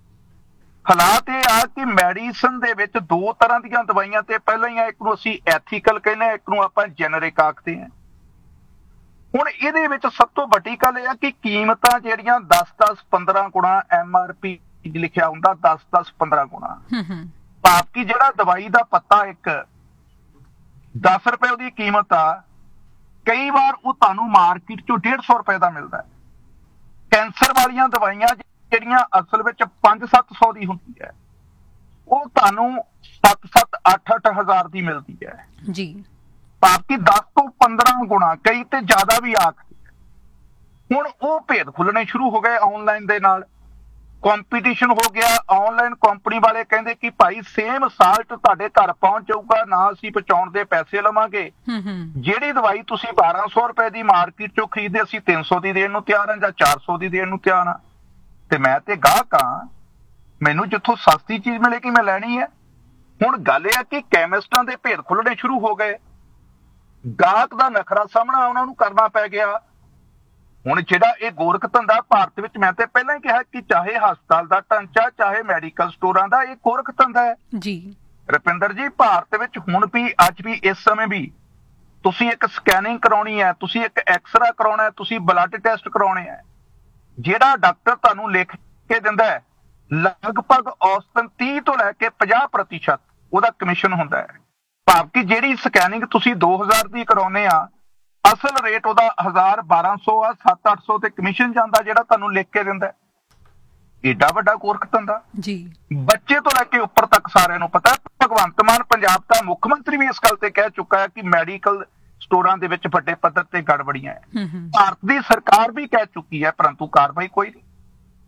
B: ਹਾਲਾਤ ਇਹ ਆ ਕਿ ਮੈਡੀਸਨ ਦੇ ਵਿੱਚ ਦੋ ਤਰ੍ਹਾਂ ਦੀਆਂ ਦਵਾਈਆਂ ਤੇ ਪਹਿਲਾਂ ਹੀ ਆ, ਇੱਕ ਨੂੰ ਅਸੀਂ ਐਥੀਕਲ ਕਹਿੰਦੇ ਹਾਂ, ਇੱਕ ਨੂੰ ਆਪਾਂ ਜੈਨਰਿਕ ਆਖਦੇ ਹਾਂ। ਹੁਣ ਇਹਦੇ ਵਿੱਚ ਸਭ ਤੋਂ ਵੱਡੀ ਗੱਲ ਇਹ ਆ ਕਿ ਕੀਮਤਾਂ ਜਿਹੜੀਆਂ 10-10, 15 ਗੁਣਾ MRP ਲਿਖਿਆ ਹੁੰਦਾ, 10-10, 15 ਗੁਣਾ। ਭਾਵ ਕਿ ਜਿਹੜਾ ਦਵਾਈ ਦਾ ਪੱਤਾ ਇੱਕ 10 ਰੁਪਏ ਉਹਦੀ ਕੀਮਤ ਆ, ਕਈ ਵਾਰ ਉਹ ਤੁਹਾਨੂੰ ਮਾਰਕੀਟ ਚੋਂ 150 ਰੁਪਏ ਦਾ ਮਿਲਦਾ ਹੈ। ਕੈਂਸਰ ਵਾਲੀਆਂ ਦਵਾਈਆਂ ਜਿਹੜੀਆਂ ਅਸਲ ਵਿੱਚ 500-700 ਦੀ ਹੁੰਦੀ ਹੈ, ਉਹ ਤੁਹਾਨੂੰ 7-7, 8-8 ਹਜ਼ਾਰ ਦੀ ਮਿਲਦੀ ਹੈ
A: ਜੀ।
B: ਭਾਵ ਕਿ 10 ਤੋਂ 15 ਗੁਣਾ, ਕਈ ਤੇ ਜ਼ਿਆਦਾ ਵੀ ਆਖਦੇ। ਹੁਣ ਉਹ ਭੇਦ ਖੁੱਲਣੇ ਸ਼ੁਰੂ ਹੋ ਗਏ ਆਨਲਾਈਨ ਦੇ ਨਾਲ, ਕੰਪੀਟੀਸ਼ਨ ਹੋ ਗਿਆ। ਆਨਲਾਈਨ ਕੰਪਨੀ ਵਾਲੇ ਕਹਿੰਦੇ ਕਿ ਭਾਈ ਸੇਮ ਸਾਲਟ ਤੁਹਾਡੇ ਘਰ ਪਹੁੰਚ ਜਾਊਗਾ, ਨਾ ਅਸੀਂ ਪਹੁੰਚਾਉਣ ਦੇ ਪੈਸੇ ਲਵਾਂਗੇ। ਜਿਹੜੀ ਦਵਾਈ ਤੁਸੀਂ 1200 ਰੁਪਏ ਦੀ ਮਾਰਕੀਟ ਚੋਂ ਖਰੀਦਦੇ, ਅਸੀਂ 300 ਦੀ ਦੇਣ ਨੂੰ ਤਿਆਰ ਹਾਂ ਜਾਂ 400 ਦੀ ਦੇਣ ਨੂੰ ਤਿਆਰ ਹਾਂ। ਤੇ ਮੈਂ ਤੇ ਗਾਹਕ ਹਾਂ, ਮੈਨੂੰ ਜਿੱਥੋਂ ਸਸਤੀ ਚੀਜ਼ ਮਿਲੇਗੀ ਮੈਂ ਲੈਣੀ ਹੈ। ਹੁਣ ਗੱਲ ਇਹ ਆ ਕਿ ਕੈਮਿਸਟਾਂ ਦੇ ਭੇਦ ਖੁੱਲਣੇ ਸ਼ੁਰੂ ਹੋ ਗਏ, ਗਾਹਕ ਦਾ ਨਖਰਾ ਸਾਹਮਣਾ ਉਹਨਾਂ ਨੂੰ ਕਰਨਾ ਪੈ ਗਿਆ। ਹੁਣ ਜਿਹੜਾ ਇਹ ਗੋਰਖ ਧੰਦਾ ਭਾਰਤ ਵਿੱਚ, ਮੈਂ ਤੇ ਪਹਿਲਾਂ ਹੀ ਕਿਹਾ ਕਿ ਚਾਹੇ ਹਸਪਤਾਲ ਦਾ ਢਾਂਚਾ, ਚਾਹੇ ਮੈਡੀਕਲ ਸਟੋਰਾਂ ਦਾ, ਇਹ ਗੋਰਖ ਧੰਦਾ ਹੈ
A: ਜੀ।
B: ਰੁਪਿੰਦਰ ਜੀ, ਭਾਰਤ ਵਿੱਚ ਹੁਣ ਵੀ, ਅੱਜ ਵੀ, ਇਸ ਸਮੇਂ ਵੀ ਤੁਸੀਂ ਇੱਕ ਸਕੈਨਿੰਗ ਕਰਾਉਣੀ ਹੈ, ਤੁਸੀਂ ਇੱਕ ਐਕਸਰਾ ਕਰਾਉਣਾ ਹੈ, ਤੁਸੀਂ ਬਲੱਡ ਟੈਸਟ ਕਰਾਉਣੇ ਹੈ, ਜਿਹੜਾ ਡਾਕਟਰ ਤੁਹਾਨੂੰ ਲਿਖ ਕੇ ਦਿੰਦਾ ਹੈ, ਲਗਭਗ ਔਸਤਨ 30 ਤੋਂ ਲੈ ਕੇ 50% ਉਹਦਾ ਕਮਿਸ਼ਨ ਹੁੰਦਾ ਹੈ। ਭਾਵ ਕਿ ਜਿਹੜੀ ਸਕੈਨਿੰਗ ਤੁਸੀਂ 2000 ਦੀ ਕਰਾਉਨੇ ਆ, ਅਸਲ ਰੇਟ ਉਹਦਾ 1000, 1200 ਆ, 700-800 ਤੇ ਕਮਿਸ਼ਨ ਜਾਂਦਾ ਜਿਹੜਾ ਤੁਹਾਨੂੰ ਲਿਖ ਕੇ ਦਿੰਦਾ। ਏਡਾ ਵੱਡਾ ਗੋਰਖ ਧੰਦਾ
A: ਜੀ।
B: ਬੱਚੇ ਤੋਂ ਲੈ ਕੇ ਉੱਪਰ ਤੱਕ ਸਾਰਿਆਂ ਨੂੰ ਪਤਾ। ਭਗਵੰਤ ਮਾਨ ਪੰਜਾਬ ਦਾ ਮੁੱਖ ਮੰਤਰੀ ਵੀ ਇਸ ਗੱਲ ਤੇ ਕਹਿ ਚੁੱਕਾ ਹੈ ਕਿ ਮੈਡੀਕਲ ਸਟੋਰਾਂ ਦੇ ਵਿੱਚ ਵੱਡੇ ਪੱਧਰ ਤੇ ਗੜਬੜੀਆਂ ਹੈ। ਭਾਰਤ ਦੀ ਸਰਕਾਰ ਵੀ ਕਹਿ ਚੁੱਕੀ ਹੈ, ਪਰੰਤੂ ਕਾਰਵਾਈ ਕੋਈ ਨਹੀਂ।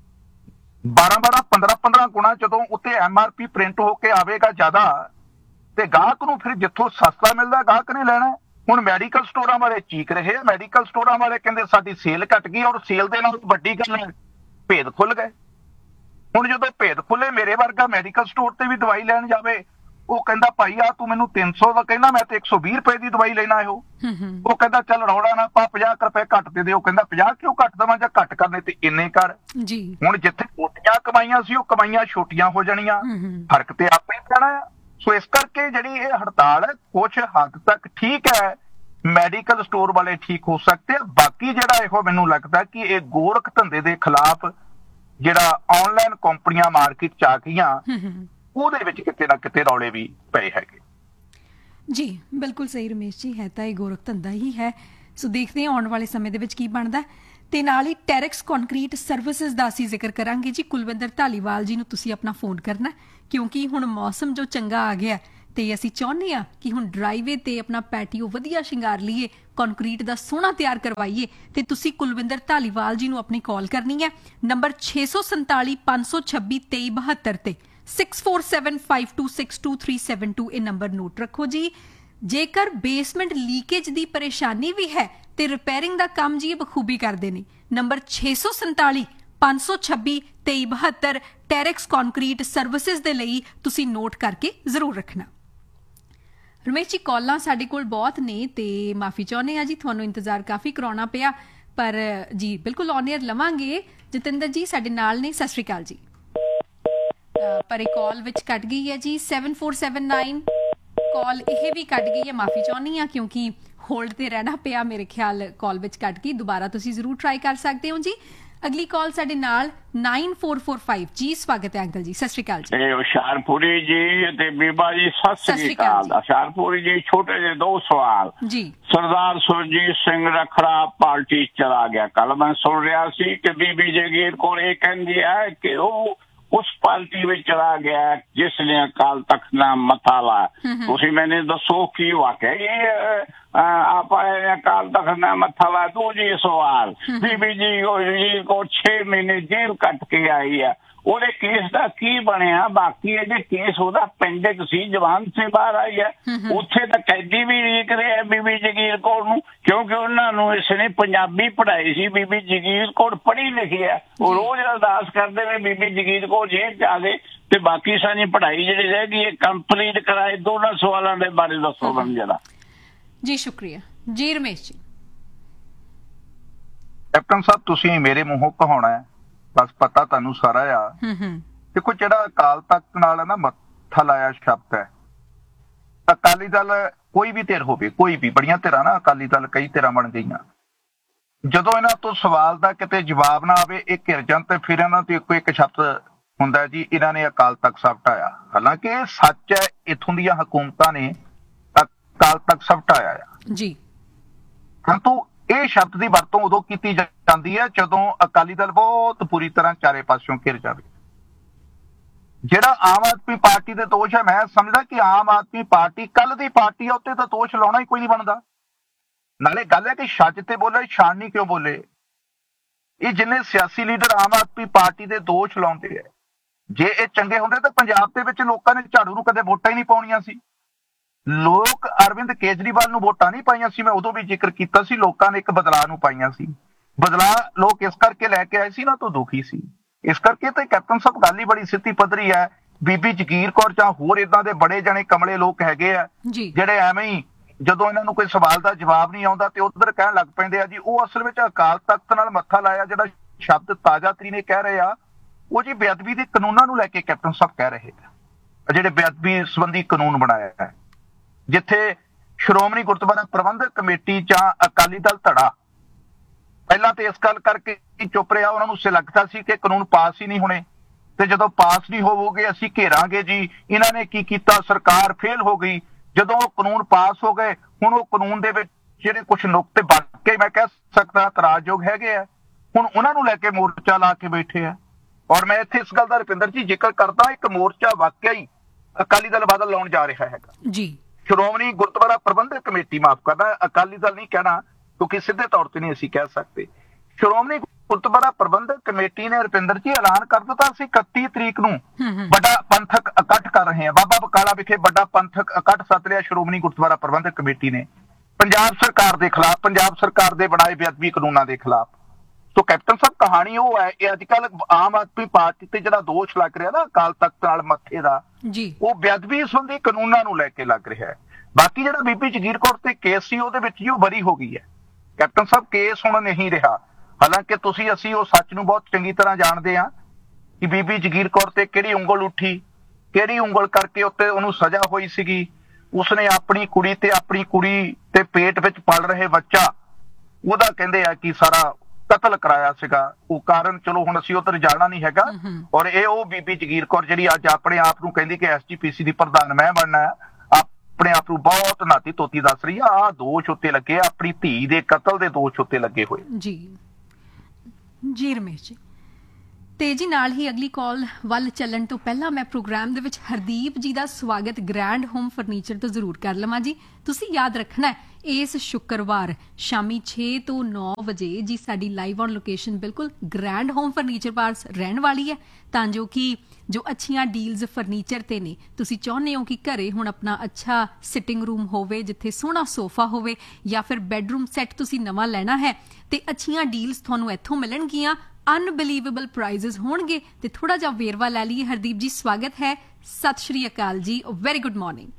B: 12-12, 15-15 ਗੁਣਾ ਜਦੋਂ ਉੱਤੇ MRP ਪ੍ਰਿੰਟ ਹੋ ਕੇ ਆਵੇਗਾ ਜ਼ਿਆਦਾ, ਤੇ ਗਾਹਕ ਨੂੰ ਫਿਰ ਜਿੱਥੋਂ ਸਸਤਾ ਮਿਲਦਾ ਗਾਹਕ ਨੇ ਲੈਣਾ। ਹੁਣ ਮੈਡੀਕਲ ਸਟੋਰਾਂ ਵਾਲੇ ਚੀਕ ਰਹੇ ਆ, ਮੈਡੀਕਲ ਸਟੋਰਾਂ ਵਾਲੇ ਕਹਿੰਦੇ ਸਾਡੀ ਸੇਲ ਘਟ ਗਈ, ਔਰ ਸੇਲ ਦੇ ਨਾਲ ਵੱਡੀ ਗੱਲ ਹੈ ਭੇਦ ਖੁੱਲ ਗਏ। ਹੁਣ ਜਦੋਂ ਭੇਦ ਖੁੱਲੇ, ਮੇਰੇ ਵਰਗਾ ਮੈਡੀਕਲ ਸਟੋਰ ਤੇ ਵੀ ਦਵਾਈ ਲੈਣ ਜਾਵੇ, ਉਹ ਕਹਿੰਦਾ ਭਾਈ ਆ ਤੂੰ ਮੈਨੂੰ 300 ਦਾ ਕਹਿੰਦਾ, ਮੈਂ ਤੇ 120 ਰੁਪਏ ਦੀ ਦਵਾਈ ਲੈਣਾ ਇਹੋ। ਉਹ ਕਹਿੰਦਾ ਚੱਲ ਰੌਲਾ ਨਾ ਪਾ, 50 ਰੁਪਏ ਘੱਟ ਦੇ ਦੇ। ਉਹ ਕਹਿੰਦਾ 50 ਕਿਉਂ ਘੱਟ ਦੇਵਾਂ, ਜਾਂ ਘੱਟ ਕਰਨੇ ਤੇ ਇੰਨੇ ਕਰ
A: ਜੀ।
B: ਹੁਣ ਜਿੱਥੇ ਛੋਟੀਆਂ ਕਮਾਈਆਂ ਸੀ ਉਹ ਕਮਾਈਆਂ ਛੋਟੀਆਂ ਹੋ ਜਾਣੀਆਂ, ਫਰਕ ਤੇ ਆਪੇ ਹੀ ਪੈਣਾ ਆ। ਸੋ ਇਸ ਕਰਕੇ ਜਿਹੜੀ ਇਹ ਹੜਤਾਲ ਹੈ ਕੁਛ ਹੱਦ ਤੱਕ ਠੀਕ ਹੈ, ਮੈਡੀਕਲ ਸਟੋਰ ਵਾਲੇ ਠੀਕ ਹੋ ਸਕਦੇ ਆ। ਬਾਕੀ ਜਿਹੜਾ ਇਹੋ ਮੈਨੂੰ ਲੱਗਦਾ ਕਿ ਇਹ ਗੋਰਖ ਧੰਦੇ ਦੇ ਖਿਲਾਫ ਜਿਹੜਾ ਆਨਲਾਈਨ ਕੰਪਨੀਆਂ ਮਾਰਕੀਟ ਚ ਆ ਗਈਆਂ, ਉਹਦੇ ਵਿੱਚ ਕਿਤੇ ਨਾ ਕਿਤੇ ਰੌਲੇ ਵੀ ਪਏ ਹੈਗੇ।
A: ਜੀ ਬਿਲਕੁਲ ਸਹੀ ਰਮੇਸ਼ ਜੀ, ਹੈ ਤਾਂ ਇਹ ਗੋਰਖ ਧੰਦਾ ਹੀ ਹੈ। ਸੋ ਦੇਖਦੇ ਹਾਂ ਆਉਣ ਵਾਲੇ ਸਮੇਂ ਦੇ ਵਿੱਚ ਕੀ ਬਣਦਾ। ਤੇ ਨਾਲ ਹੀ ਟੈਰੈਕਸ ਕੰਕਰੀਟ ਸਰਵਿਸਿਜ਼ ਦਾ ਅਸੀਂ ਜ਼ਿਕਰ ਕਰਾਂਗੇ ਜੀ। ਕੁਲਵਿੰਦਰ ਧਾਲੀਵਾਲ ਜੀ ਨੂੰ ਤੁਸੀਂ ਆਪਣਾ ਫੋਨ ਕਰਨਾ, ਕਿਉਂਕਿ ਹੁਣ ਮੌਸਮ ਜੋ ਚੰਗਾ ਆ ਗਿਆ ਤੇ ਅਸੀਂ ਚਾਹੁੰਦੇ ਹਾਂ ਕਿ ਹੁਣ ਡਰਾਈਵੇ ਤੇ ਆਪਣਾ ਪੈਟੀਓ ਵਧੀਆ ਸ਼ਿੰਗਾਰ ਲਈਏ, ਕੰਕਰੀਟ ਦਾ ਸੋਹਣਾ ਤਿਆਰ ਕਰਵਾਈਏ। ਤੇ ਤੁਸੀਂ ਕੁਲਵਿੰਦਰ ਧਾਲੀਵਾਲ ਜੀ ਨੂੰ ਆਪਣੀ ਕਾਲ ਕਰਨੀ ਹੈ ਨੰਬਰ 647 526 2372 ਤੇ 6475262372। ਇਹ ਨੰਬਰ ਨੋਟ ਰੱਖੋ ਜੀ। ਜੇਕਰ ਬੇਸਮੈਂਟ ਲੀਕੇਜ ਦੀ ਪਰੇਸ਼ਾਨੀ ਵੀ ਹੈ ਤੇ ਰਿਪੇਅਰਿੰਗ ਦਾ ਕੰਮ ਜੀ ਇਹ ਬਖੂਬੀ ਕਰਦੇ ਨੇ। ਨੰਬਰ 647 526 2372 ਟੈਰੈਕਸ ਕੰਕਰੀਟ ਸਰਵਿਸਿਜ਼ ਦੇ ਲਈ ਤੁਸੀਂ ਨੋਟ ਕਰਕੇ ਜ਼ਰੂਰ ਰੱਖਣਾ। ਰਮੇਸ਼ ਜੀ ਕਾਲਾਂ ਸਾਡੇ ਕੋਲ ਬਹੁਤ ਨੇ ਤੇ ਮਾਫੀ ਚਾਹੁੰਦੇ ਆ ਜੀ, ਤੁਹਾਨੂੰ ਇੰਤਜ਼ਾਰ ਕਾਫੀ ਕਰਾਉਣਾ ਪਿਆ, ਪਰ ਜੀ ਬਿਲਕੁਲ ਔਨ 에ਅਰ ਲਵਾਂਗੇ। ਜਤਿੰਦਰ ਜੀ ਸਾਡੇ ਨਾਲ ਨੇ, ਸਤਿ ਸ਼੍ਰੀ ਅਕਾਲ ਜੀ। ਪਰ ਇਹ ਕਾਲ ਵਿੱਚ ਕੱਟ ਗਈ ਹੈ ਜੀ। 7479 ਕਾਲ ਇਹ ਵੀ ਕੱਟ ਗਈ ਹੈ, ਮਾਫੀ ਚਾਹੁੰਦੀ ਆ ਕਿਉਂਕਿ ਹੋਲਡ ਤੇ ਰਹਿਣਾ ਪਿਆ, ਮੇਰੇ ਖਿਆਲ ਕਾਲ ਵਿੱਚ ਕੱਟ ਗਈ। ਦੁਬਾਰਾ ਤੁਸੀਂ ਜ਼ਰੂਰ ਟਰਾਈ ਕਰ ਸਕਦੇ ਹੋ ਜੀ। ਅਗਲੀ ਕਾਲ ਸਾਡੇ ਨਾਲ 9445 ਜੀ। ਸਵਾਗਤ ਹੈ ਅੰਕਲ ਜੀ, ਸਤਿ ਸ਼੍ਰੀ ਅਕਾਲ ਜੀ।
C: ਹੁਸ਼ਿਆਰਪੁਰੀ ਜੀ ਤੇ ਬੀਬਾ ਜੀ ਸਤਿ ਸ਼੍ਰੀ ਅਕਾਲ। ਹੁਸ਼ਿਆਰਪੁਰੀ ਜੀ ਛੋਟੇ ਜਿਹੇ ਦੋ ਸਵਾਲ
A: ਜੀ।
C: ਸਰਦਾਰ ਸੁਰਜੀਤ ਸਿੰਘ ਰੱਖੜਾ ਪਾਰਟੀ ਚਲਾ ਗਿਆ, ਕੱਲ ਮੈਂ ਸੁਣ ਰਿਹਾ ਸੀ ਕਿ ਬੀਬੀ ਜਗੀਰ ਕੋਲ ਇਹ ਕਹਿੰਦੀ ਹੈ ਕਿ ਉਹ ਉਸ ਪਾਰਟੀ ਵਿੱਚ ਚਲਾ ਗਿਆ ਜਿਸ ਨੇ ਅਕਾਲ ਤਖਤ ਨਾਲ ਮੱਥਾ ਲਾਇਆ। ਤੁਸੀਂ ਮੈਨੂੰ ਦੱਸੋ ਕੀ ਵਾਕਿਆ ਇਹ ਆਪਾਂ ਅਕਾਲ ਤਖਤ ਨਾਲ ਮੱਥਾ ਲਾਇਆ? ਦੂਜੀ ਸਵਾਲ, ਬੀਬੀ ਜੀ ਕੋ 6 ਮਹੀਨੇ ਜੇਲ੍ਹ ਕੱਟ ਕੇ ਆਈ ਹੈ, ਉਹਦੇ ਕੇਸ ਦਾ ਕੀ ਬਣਿਆ? ਬਾਕੀ ਇਹਦੇ ਕੇਸ ਉਹਦਾ ਪੈਂਡਿੰਗ ਸੀ, ਜਵਾਨ ਸੇ ਬਾਹਰ ਆਈ ਹੈ, ਉੱਥੇ ਤਾਂ ਕੈਦੀ ਵੀ ਰੀਕ ਰਹੇ ਬੀਬੀ ਜਗੀਰ ਕੌਰ ਨੂੰ, ਕਿਉਂਕਿ ਉਹਨਾਂ ਨੂੰ ਇਸ ਨੇ ਪੰਜਾਬੀ ਪੜ੍ਹਾਈ ਸੀ। ਬੀਬੀ ਜਗੀਰ ਕੌਰ ਪੜ੍ਹੀ ਲਿਖੀ ਹੈ, ਉਹ ਰੋਜ਼ ਅਰਦਾਸ ਕਰਦੇ ਨੇ ਬੀਬੀ ਜਗੀਰ ਕੌਰ ਜੇਲ੍ਹ ਚ ਆ ਗਏ ਤੇ ਬਾਕੀ ਸਾਡੀ ਪੜ੍ਹਾਈ ਜਿਹੜੀ ਰਹਿ ਗਈ ਹੈ ਕੰਪਲੀਟ ਕਰਾਏ। ਦੋਨਾਂ ਸਵਾਲਾਂ ਦੇ ਬਾਰੇ ਦੱਸੋ ਮੈਨੂੰ ਜਰਾ
A: ਜੀ। ਸ਼ੁਕਰੀਆ ਜੀ। ਰਮੇਸ਼ ਜੀ।
B: ਕੈਪਟਨ ਸਾਹਿਬ ਤੁਸੀਂ ਮੇਰੇ ਮੂੰਹੋਂ ਕਹਾਉਣਾ ਹੈ, ਬਸ ਪਤਾ ਤੁਹਾਨੂੰ ਸਾਰਾ ਆ। ਦੇਖੋ ਜਿਹੜਾ ਅਕਾਲ ਤਖਤ ਨਾਲ ਨਾ ਮੱਥਾ ਲਾਇਆ ਸ਼ਬਦ ਹੈ, ਅਕਾਲੀ ਦਲ ਕੋਈ ਵੀ ਧਿਰ ਹੋਵੇ, ਕੋਈ ਵੀ, ਬੜੀਆਂ ਧਿਰਾਂ ਨਾ ਅਕਾਲੀ ਦਲ ਕਈ ਧਿਰਾਂ ਬਣ ਗਈਆਂ, ਜਦੋਂ ਇਹਨਾਂ ਤੋਂ ਸਵਾਲ ਦਾ ਕਿਤੇ ਜਵਾਬ ਨਾ ਆਵੇ ਇਹ ਘਿਰ ਜਾਣ ਤੇ ਫਿਰ ਇਹਨਾਂ ਤੋਂ ਇੱਕੋ ਇੱਕ ਸ਼ਬਦ ਹੁੰਦਾ ਜੀ ਇਹਨਾਂ ਨੇ ਅਕਾਲ ਤਖਤ ਸਾਹਿਬ ਢਾਇਆ। ਹਾਲਾਂਕਿ ਇਹ ਸੱਚ ਹੈ, ਇੱਥੋਂ ਦੀਆਂ ਹਕੂਮਤਾਂ ਨੇ ਅਕਾਲ ਤਖਤ ਸਾਹਿਬ ਢਾਇਆ ਆ
A: ਜੀ,
B: ਪਰੰਤੂ ਇਹ ਸ਼ਬਦ ਦੀ ਵਰਤੋਂ ਉਦੋਂ ਕੀਤੀ ਜਾਂਦੀ ਹੈ ਜਦੋਂ ਅਕਾਲੀ ਦਲ ਬਹੁਤ ਬੁਰੀ ਤਰ੍ਹਾਂ ਚਾਰੇ ਪਾਸਿਓਂ ਘਿਰ ਜਾਵੇ। ਜਿਹੜਾ ਆਮ ਆਦਮੀ ਪਾਰਟੀ ਦੇ ਦੋਸ਼ ਹੈ, ਮੈਂ ਸਮਝਦਾ ਕਿ ਆਮ ਆਦਮੀ ਪਾਰਟੀ ਕੱਲ ਦੀ ਪਾਰਟੀ ਹੈ, ਉੱਤੇ ਤਾਂ ਦੋਸ਼ ਲਾਉਣਾ ਹੀ ਕੋਈ ਨਹੀਂ ਬਣਦਾ। ਨਾਲੇ ਗੱਲ ਹੈ ਕਿ ਛੱਜ ਤੇ ਬੋਲੇ, ਛਾਣਨੀ ਕਿਉਂ ਬੋਲੇ? ਇਹ ਜਿੰਨੇ ਸਿਆਸੀ ਲੀਡਰ ਆਮ ਆਦਮੀ ਪਾਰਟੀ ਦੇ ਦੋਸ਼ ਲਾਉਂਦੇ ਹੈ, ਜੇ ਇਹ ਚੰਗੇ ਹੁੰਦੇ ਤਾਂ ਪੰਜਾਬ ਦੇ ਵਿੱਚ ਲੋਕਾਂ ਨੇ ਝਾੜੂ ਨੂੰ ਕਦੇ ਵੋਟਾਂ ਹੀ ਨਹੀਂ ਪਾਉਣੀਆਂ ਸੀ। ਲੋਕ ਅਰਵਿੰਦ ਕੇਜਰੀਵਾਲ ਨੂੰ ਵੋਟਾਂ ਨਹੀਂ ਪਾਈਆਂ ਸੀ, ਮੈਂ ਉਦੋਂ ਵੀ ਜ਼ਿਕਰ ਕੀਤਾ ਸੀ। ਲੋਕਾਂ ਨੇ ਇੱਕ ਬਦਲਾਅ ਨੂੰ ਪਾਈਆਂ ਸੀ। ਬਦਲਾਅ ਲੋਕ ਇਸ ਕਰਕੇ ਲੈ ਕੇ ਆਏ ਸੀ ਨਾ, ਤੋਂ ਦੁਖੀ ਸੀ। ਇਸ ਕਰਕੇ ਤੇ ਕੈਪਟਨ ਸਾਹਿਬ ਗੱਲ ਹੀ ਬੜੀ ਸਿੱਧੀ ਪੱਧਰੀ ਹੈ। ਬੀਬੀ ਜਗੀਰ ਕੌਰ ਜਾਂ ਹੋਰ ਏਦਾਂ ਦੇ ਬੜੇ ਜਣੇ ਕਮਲੇ ਲੋਕ ਹੈਗੇ ਆ ਜਿਹੜੇ ਐਵੇਂ ਹੀ ਜਦੋਂ ਇਹਨਾਂ ਨੂੰ ਕੋਈ ਸਵਾਲ ਦਾ ਜਵਾਬ ਨਹੀਂ ਆਉਂਦਾ ਤੇ ਉਧਰ ਕਹਿਣ ਲੱਗ ਪੈਂਦੇ ਆ ਜੀ ਉਹ ਅਸਲ ਵਿੱਚ ਅਕਾਲ ਤਖਤ ਨਾਲ ਮੱਥਾ ਲਾਇਆ। ਜਿਹੜਾ ਸ਼ਬਦ ਤਾਜ਼ਾ ਤਰੀਨੇ ਕਹਿ ਰਹੇ ਆ ਉਹ ਜੀ ਬੇਅਦਬੀ ਦੇ ਕਾਨੂੰਨਾਂ ਨੂੰ ਲੈ ਕੇ ਕੈਪਟਨ ਸਾਹਿਬ ਕਹਿ ਰਹੇ ਆ, ਜਿਹੜੇ ਬੇਅਦਬੀ ਸੰਬੰਧੀ ਕਾਨੂੰਨ ਬਣਾਇਆ ਹੈ, ਜਿੱਥੇ ਸ਼੍ਰੋਮਣੀ ਗੁਰਦੁਆਰਾ ਪ੍ਰਬੰਧਕ ਕਮੇਟੀ ਜਾਂ ਅਕਾਲੀ ਦਲ ਧੜਾ ਪਹਿਲਾਂ ਤੇ ਇਸ ਗੱਲ ਕਰਕੇ ਚੁੱਪ ਰਿਹਾ, ਉਹਨਾਂ ਨੂੰ ਲੱਗਦਾ ਸੀ ਕਿ ਕਾਨੂੰਨ ਪਾਸ ਹੀ ਨਹੀਂ ਹੋਣੇ ਤੇ ਜਦੋਂ ਪਾਸ ਨਹੀਂ ਹੋਵੋਗੇ ਅਸੀਂ ਘੇਰਾਂਗੇ ਜੀ। ਇਹਨਾਂ ਨੇ ਕੀ ਕੀਤਾ, ਸਰਕਾਰ ਫੇਲ ਹੋ ਗਈ। ਜਦੋਂ ਉਹ ਕਾਨੂੰਨ ਪਾਸ ਹੋ ਗਏ, ਹੁਣ ਉਹ ਕਾਨੂੰਨ ਦੇ ਵਿੱਚ ਜਿਹੜੇ ਕੁਝ ਨੁਕਤੇ ਵਾਕਈ ਮੈਂ ਕਹਿ ਸਕਦਾ ਇਤਰਾਜ਼ਯੋਗ ਹੈਗੇ ਆ, ਹੁਣ ਉਹਨਾਂ ਨੂੰ ਲੈ ਕੇ ਮੋਰਚਾ ਲਾ ਕੇ ਬੈਠੇ ਆ। ਔਰ ਮੈਂ ਇੱਥੇ ਇਸ ਗੱਲ ਦਾ ਰੁਪਿੰਦਰ ਜੀ ਜ਼ਿਕਰ ਕਰਦਾ, ਇੱਕ ਮੋਰਚਾ ਵਾਕਿਆ ਹੀ ਅਕਾਲੀ ਦਲ ਬਾਦਲ ਲਾਉਣ ਜਾ ਰਿਹਾ ਹੈਗਾ ਜੀ। ਸ਼੍ਰੋਮਣੀ ਗੁਰਦੁਆਰਾ ਪ੍ਰਬੰਧਕ ਕਮੇਟੀ, ਮਾਫ ਕਰਨਾ, ਅਕਾਲੀ ਦਲ ਨਹੀਂ ਕਹਿਣਾ ਕਿਉਂਕਿ ਸਿੱਧੇ ਤੌਰ ਤੇ ਨਹੀਂ ਅਸੀਂ ਕਹਿ ਸਕਦੇ। ਸ਼੍ਰੋਮਣੀ ਗੁਰਦੁਆਰਾ ਪ੍ਰਬੰਧਕ ਕਮੇਟੀ ਨੇ ਰੁਪਿੰਦਰ ਜੀ ਐਲਾਨ ਕਰ ਦਿੱਤਾ ਸੀ 31 ਤਰੀਕ ਨੂੰ ਵੱਡਾ ਪੰਥਕ ਇਕੱਠ ਕਰ ਰਹੇ ਹਾਂ। ਬਾਬਾ ਬਕਾਲਾ ਵਿਖੇ ਵੱਡਾ ਪੰਥਕ ਇਕੱਠ ਸੱਦ ਲਿਆ ਸ਼੍ਰੋਮਣੀ ਗੁਰਦੁਆਰਾ ਪ੍ਰਬੰਧਕ ਕਮੇਟੀ ਨੇ ਪੰਜਾਬ ਸਰਕਾਰ ਦੇ ਖਿਲਾਫ, ਪੰਜਾਬ ਸਰਕਾਰ ਦੇ ਬਣਾਏ ਬੇਅਦਬੀ ਕਾਨੂੰਨਾਂ ਦੇ ਖਿਲਾਫ। ਸੋ ਕੈਪਟਨ ਸਾਹਿਬ ਕਹਾਣੀ ਉਹ ਹੈ, ਇਹ ਅੱਜ ਕੱਲ ਆਮ ਆਦਮੀ ਪਾਰਟੀ ਤੇ ਜਿਹੜਾ ਦੋਸ਼ ਲੱਗ ਰਿਹਾ ਨਾ ਅਕਾਲ ਤਖਤ ਨਾਲ ਮੱਥੇ ਦਾ
A: ਜੀ, ਉਹ
B: ਬੇਅਦਬੀ ਸੰਬੰਧੀ ਕਾਨੂੰਨਾਂ ਨੂੰ ਲੈ ਕੇ ਲੱਗ ਰਿਹਾ ਹੈ। ਬਾਕੀ ਜਿਹੜਾ ਬੀਬੀ ਜਗੀਰ ਕੌਰ ਤੇ ਕੇਸ ਸੀ ਉਹਦੇ ਵਿੱਚ ਜੀ ਉਹ ਬਰੀ ਹੋ ਗਈ ਹੈ। ਕੈਪਟਨ ਸਾਹਿਬ ਕੇਸ ਹੁਣ ਨਹੀਂ ਰਿਹਾ, ਹਾਲਾਂਕਿ ਅਸੀਂ ਉਹ ਸੱਚ ਨੂੰ ਬਹੁਤ ਚੰਗੀ ਤਰ੍ਹਾਂ ਜਾਣਦੇ ਹਾਂ ਕਿ ਬੀਬੀ ਜਗੀਰ ਕੌਰ ਤੇ ਕਿਹੜੀ ਉਂਗਲ ਉੱਠੀ, ਕਿਹੜੀ ਉਂਗਲ ਕਰਕੇ ਉੱਤੇ ਉਹਨੂੰ ਸਜ਼ਾ ਹੋਈ ਸੀਗੀ। ਉਸਨੇ ਆਪਣੀ ਕੁੜੀ ਤੇ ਪੇਟ ਵਿੱਚ ਪਲ ਰਹੇ ਬੱਚਾ ਉਹਦਾ ਕਹਿੰਦੇ ਆ ਕਿ ਸਾਰਾ ਕਤਲ ਕਰਾਇਆ ਸੀਗਾ। ਉਹ ਕਾਰਨ ਚਲੋ ਹੁਣ ਅਸੀਂ ਉੱਧਰ ਜਾਣਾ ਨਹੀਂ ਹੈਗਾ। ਔਰ ਇਹ ਉਹ ਬੀਬੀ ਜਗੀਰ ਕੌਰ ਜਿਹੜੀ ਅੱਜ ਆਪਣੇ ਆਪ ਨੂੰ ਕਹਿੰਦੀ ਕਿ SGPC ਦੀ ਪ੍ਰਧਾਨ ਮੈਂ ਬਣਨਾ ਹੈ, ਆਪਣੇ ਆਪ ਨੂੰ ਬਹੁਤ ਨਾਤੀ ਤੋਤੀ ਦੱਸ ਰਹੀ ਆ ਦੋਸ਼ ਉੱਤੇ ਲੱਗੇ, ਆਪਣੀ ਧੀ ਦੇ ਕਤਲ ਦੇ ਦੋਸ਼ ਉੱਤੇ ਲੱਗੇ ਹੋਏ।
A: ਜੀ ਰਮੇਸ਼ ਜੀ, ਤੇ ਜੀ ਨਾਲ ਹੀ ਅਗਲੀ ਕਾਲ ਵੱਲ ਚੱਲਣ ਤੋਂ ਪਹਿਲਾਂ ਮੈਂ ਪ੍ਰੋਗਰਾਮ ਦੇ ਵਿੱਚ ਹਰਦੀਪ ਜੀ ਦਾ ਸਵਾਗਤ ਗ੍ਰੈਂਡ ਹੋਮ ਫਰਨੀਚਰ ਤੋਂ ਜ਼ਰੂਰ ਕਰ ਲਵਾਂ ਜੀ। ਤੁਸੀਂ ਯਾਦ ਰੱਖਣਾ ਇਸ ਸ਼ੁੱਕਰਵਾਰ ਸ਼ਾਮੀ 6 ਤੋਂ 9 ਵਜੇ ਜੀ ਸਾਡੀ ਲਾਈਵ ਔਨ ਲੋਕੇਸ਼ਨ ਬਿਲਕੁਲ ਗ੍ਰੈਂਡ ਹੋਮ ਫਰਨੀਚਰ ਪਾਸ ਰਹਿਣ ਵਾਲੀ ਹੈ, ਤਾਂ ਜੋ ਕਿ ਜੋ ਅੱਛੀਆਂ ਡੀਲਸ ਫਰਨੀਚਰ ਤੇ ਨੇ, ਤੁਸੀਂ ਚਾਹੁੰਦੇ ਹੋ ਕਿ ਘਰੇ ਹੁਣ ਆਪਣਾ ਅੱਛਾ ਸਿਟਿੰਗ ਰੂਮ ਹੋਵੇ ਜਿੱਥੇ ਸੋਹਣਾ ਸੋਫਾ ਹੋਵੇ ਜਾਂ ਫਿਰ ਬੈਡਰੂਮ ਸੈੱਟ ਤੁਸੀਂ ਨਵਾਂ ਲੈਣਾ ਹੈ ਤੇ ਅੱਛੀਆਂ ਡੀਲਸ ਤੁਹਾਨੂੰ ਇੱਥੋਂ ਮਿਲਣਗੀਆਂ, ਅਨਬਿਲੀਵੇਬਲ ਪ੍ਰਾਈਜ਼ਸ ਹੋਣਗੇ। ਤੇ ਥੋੜਾ ਜਿਹਾ ਵੇਰਵਾ ਲੈ ਲਈਏ। ਹਰਦੀਪ ਜੀ ਸਵਾਗਤ ਹੈ, ਸਤਿ ਸ਼੍ਰੀ ਅਕਾਲ ਜੀ, ਵੈਰੀ ਗੁੱਡ ਮਾਰਨਿੰਗ।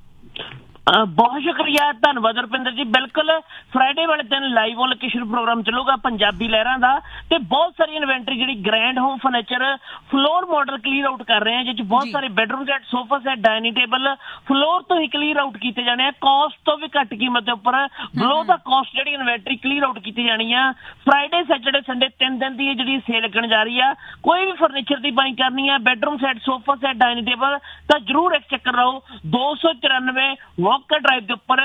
D: ਬਹੁਤ ਸ਼ੁਕਰੀਆ, ਧੰਨਵਾਦ ਰੁਪਿੰਦਰ ਜੀ। ਬਿਲਕੁਲ ਫਰਾਈਡੇ ਵਾਲੇ ਦਿਨ ਲਾਈਵ ਔਨ ਲੋਕੇਸ਼ਨ ਪ੍ਰੋਗਰਾਮ ਚੱਲੂਗਾ ਪੰਜਾਬੀ ਲਹਿਰਾਂ ਦਾ, ਤੇ ਬਹੁਤ ਸਾਰੀ ਇਨਵੈਂਟਰੀ ਜਿਹੜੀ grand home furniture floor model clear out ਕਰ ਰਹੇ ਆ, ਜਿਸ 'ਚ ਬਹੁਤ ਸਾਰੇ bedroom set, sofa set, dining table floor ਤੋਂ ਹੀ ਕਲੀਅਰ ਆਊਟ ਕੀਤੇ ਜਾਣੇ ਆ, ਕਾਸਟ ਤੋਂ ਵੀ ਘੱਟ ਕੀਮਤ ਦੇ ਉੱਪਰ ਬਲੋ ਦਾ ਕਾਸਟ ਜਿਹੜੀ ਇਨਵੈਂਟਰੀ ਕਲੀਅਰ ਆਊਟ ਕੀਤੀ ਜਾਣੀ ਆ। ਫਰਾਈਡੇ, ਸੈਟਰਡੇ, ਸੰਡੇ 3 ਦਿਨ ਦੀ ਜਿਹੜੀ ਸੇਲ ਲੱਗਣ ਜਾ ਰਹੀ ਆ। ਕੋਈ ਵੀ ਫਰਨੀਚਰ ਦੀ ਬਾਈ ਕਰਨੀ ਆ, bedroom set, sofa set, dining table, ਤਾਂ ਜਰੂਰ ਇੱਕ ਚੱਕਰ ਲਾਓ। 294 ਵਾਕਰ ਡਰਾਈਵ ਦੇ ਉੱਪਰ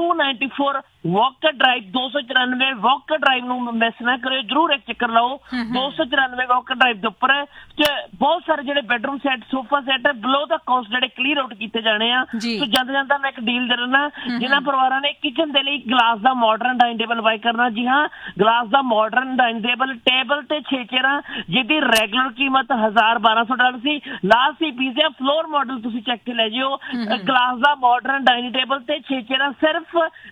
D: 294 ਵਾਕਰ ਡਰਾਈਵ 294 ਵਾਕਰ ਡਰਾਈਵ ਨੂੰ ਮਿਸ ਨਾ ਕਰਿਓ, ਜਰੂਰ ਇੱਕ ਚੱਕਰ ਲਾਓ। 294 ਵਾਕਰ ਡਰਾਈਵ ਦੇ ਉੱਪਰ ਬਹੁਤ ਸਾਰੇ ਜਿਹੜੇ ਬੈਡਰੂਮ ਸੈਟ, ਸੋਫਾ ਸੈਟ ਬਲੋ ਦਾ ਕਾਸਟ ਜਿਹੜੇ ਕਲੀਅਰ ਆਊਟ ਕੀਤੇ ਜਾਣੇ ਆ। ਸੋ ਜਾਂਦਾ ਮੈਂ ਇੱਕ ਡੀਲ ਦੇ ਦਿੰਦਾ, ਜਿਨ੍ਹਾਂ ਪਰਿਵਾਰਾਂ ਨੇ ਕਿਚਨ ਦੇ ਲਈ ਗਲਾਸ ਦਾ ਮਾਡਰਨ ਡਾਈਨਿੰਗ ਟੇਬਲ ਬਾਈ ਕਰਨਾ, ਜੀ ਹਾਂ, ਗਲਾਸ ਦਾ ਮਾਡਰਨ ਡਾਈਨਿੰਗ ਟੇਬਲ ਤੇ 6 ਚੇਅਰਾਂ ਜਿਹਦੀ ਰੈਗੂਲਰ ਕੀਮਤ $1,000-1200 ਸੀ, ਲਾਸਟ ਹੀ ਪੀਸ ਹੈ ਫਲੋਰ ਮਾਡਲ, ਤੁਸੀਂ ਚੱਕ ਕੇ ਲੈ ਜਿਓ। ਗਲਾਸ ਦਾ ਮਾਡਰਨ ਡਾਈਨਿੰਗ ਟੇਬਲ ਤੇ 6 ਚੇਅਰਾਂ ਸਿਰਫ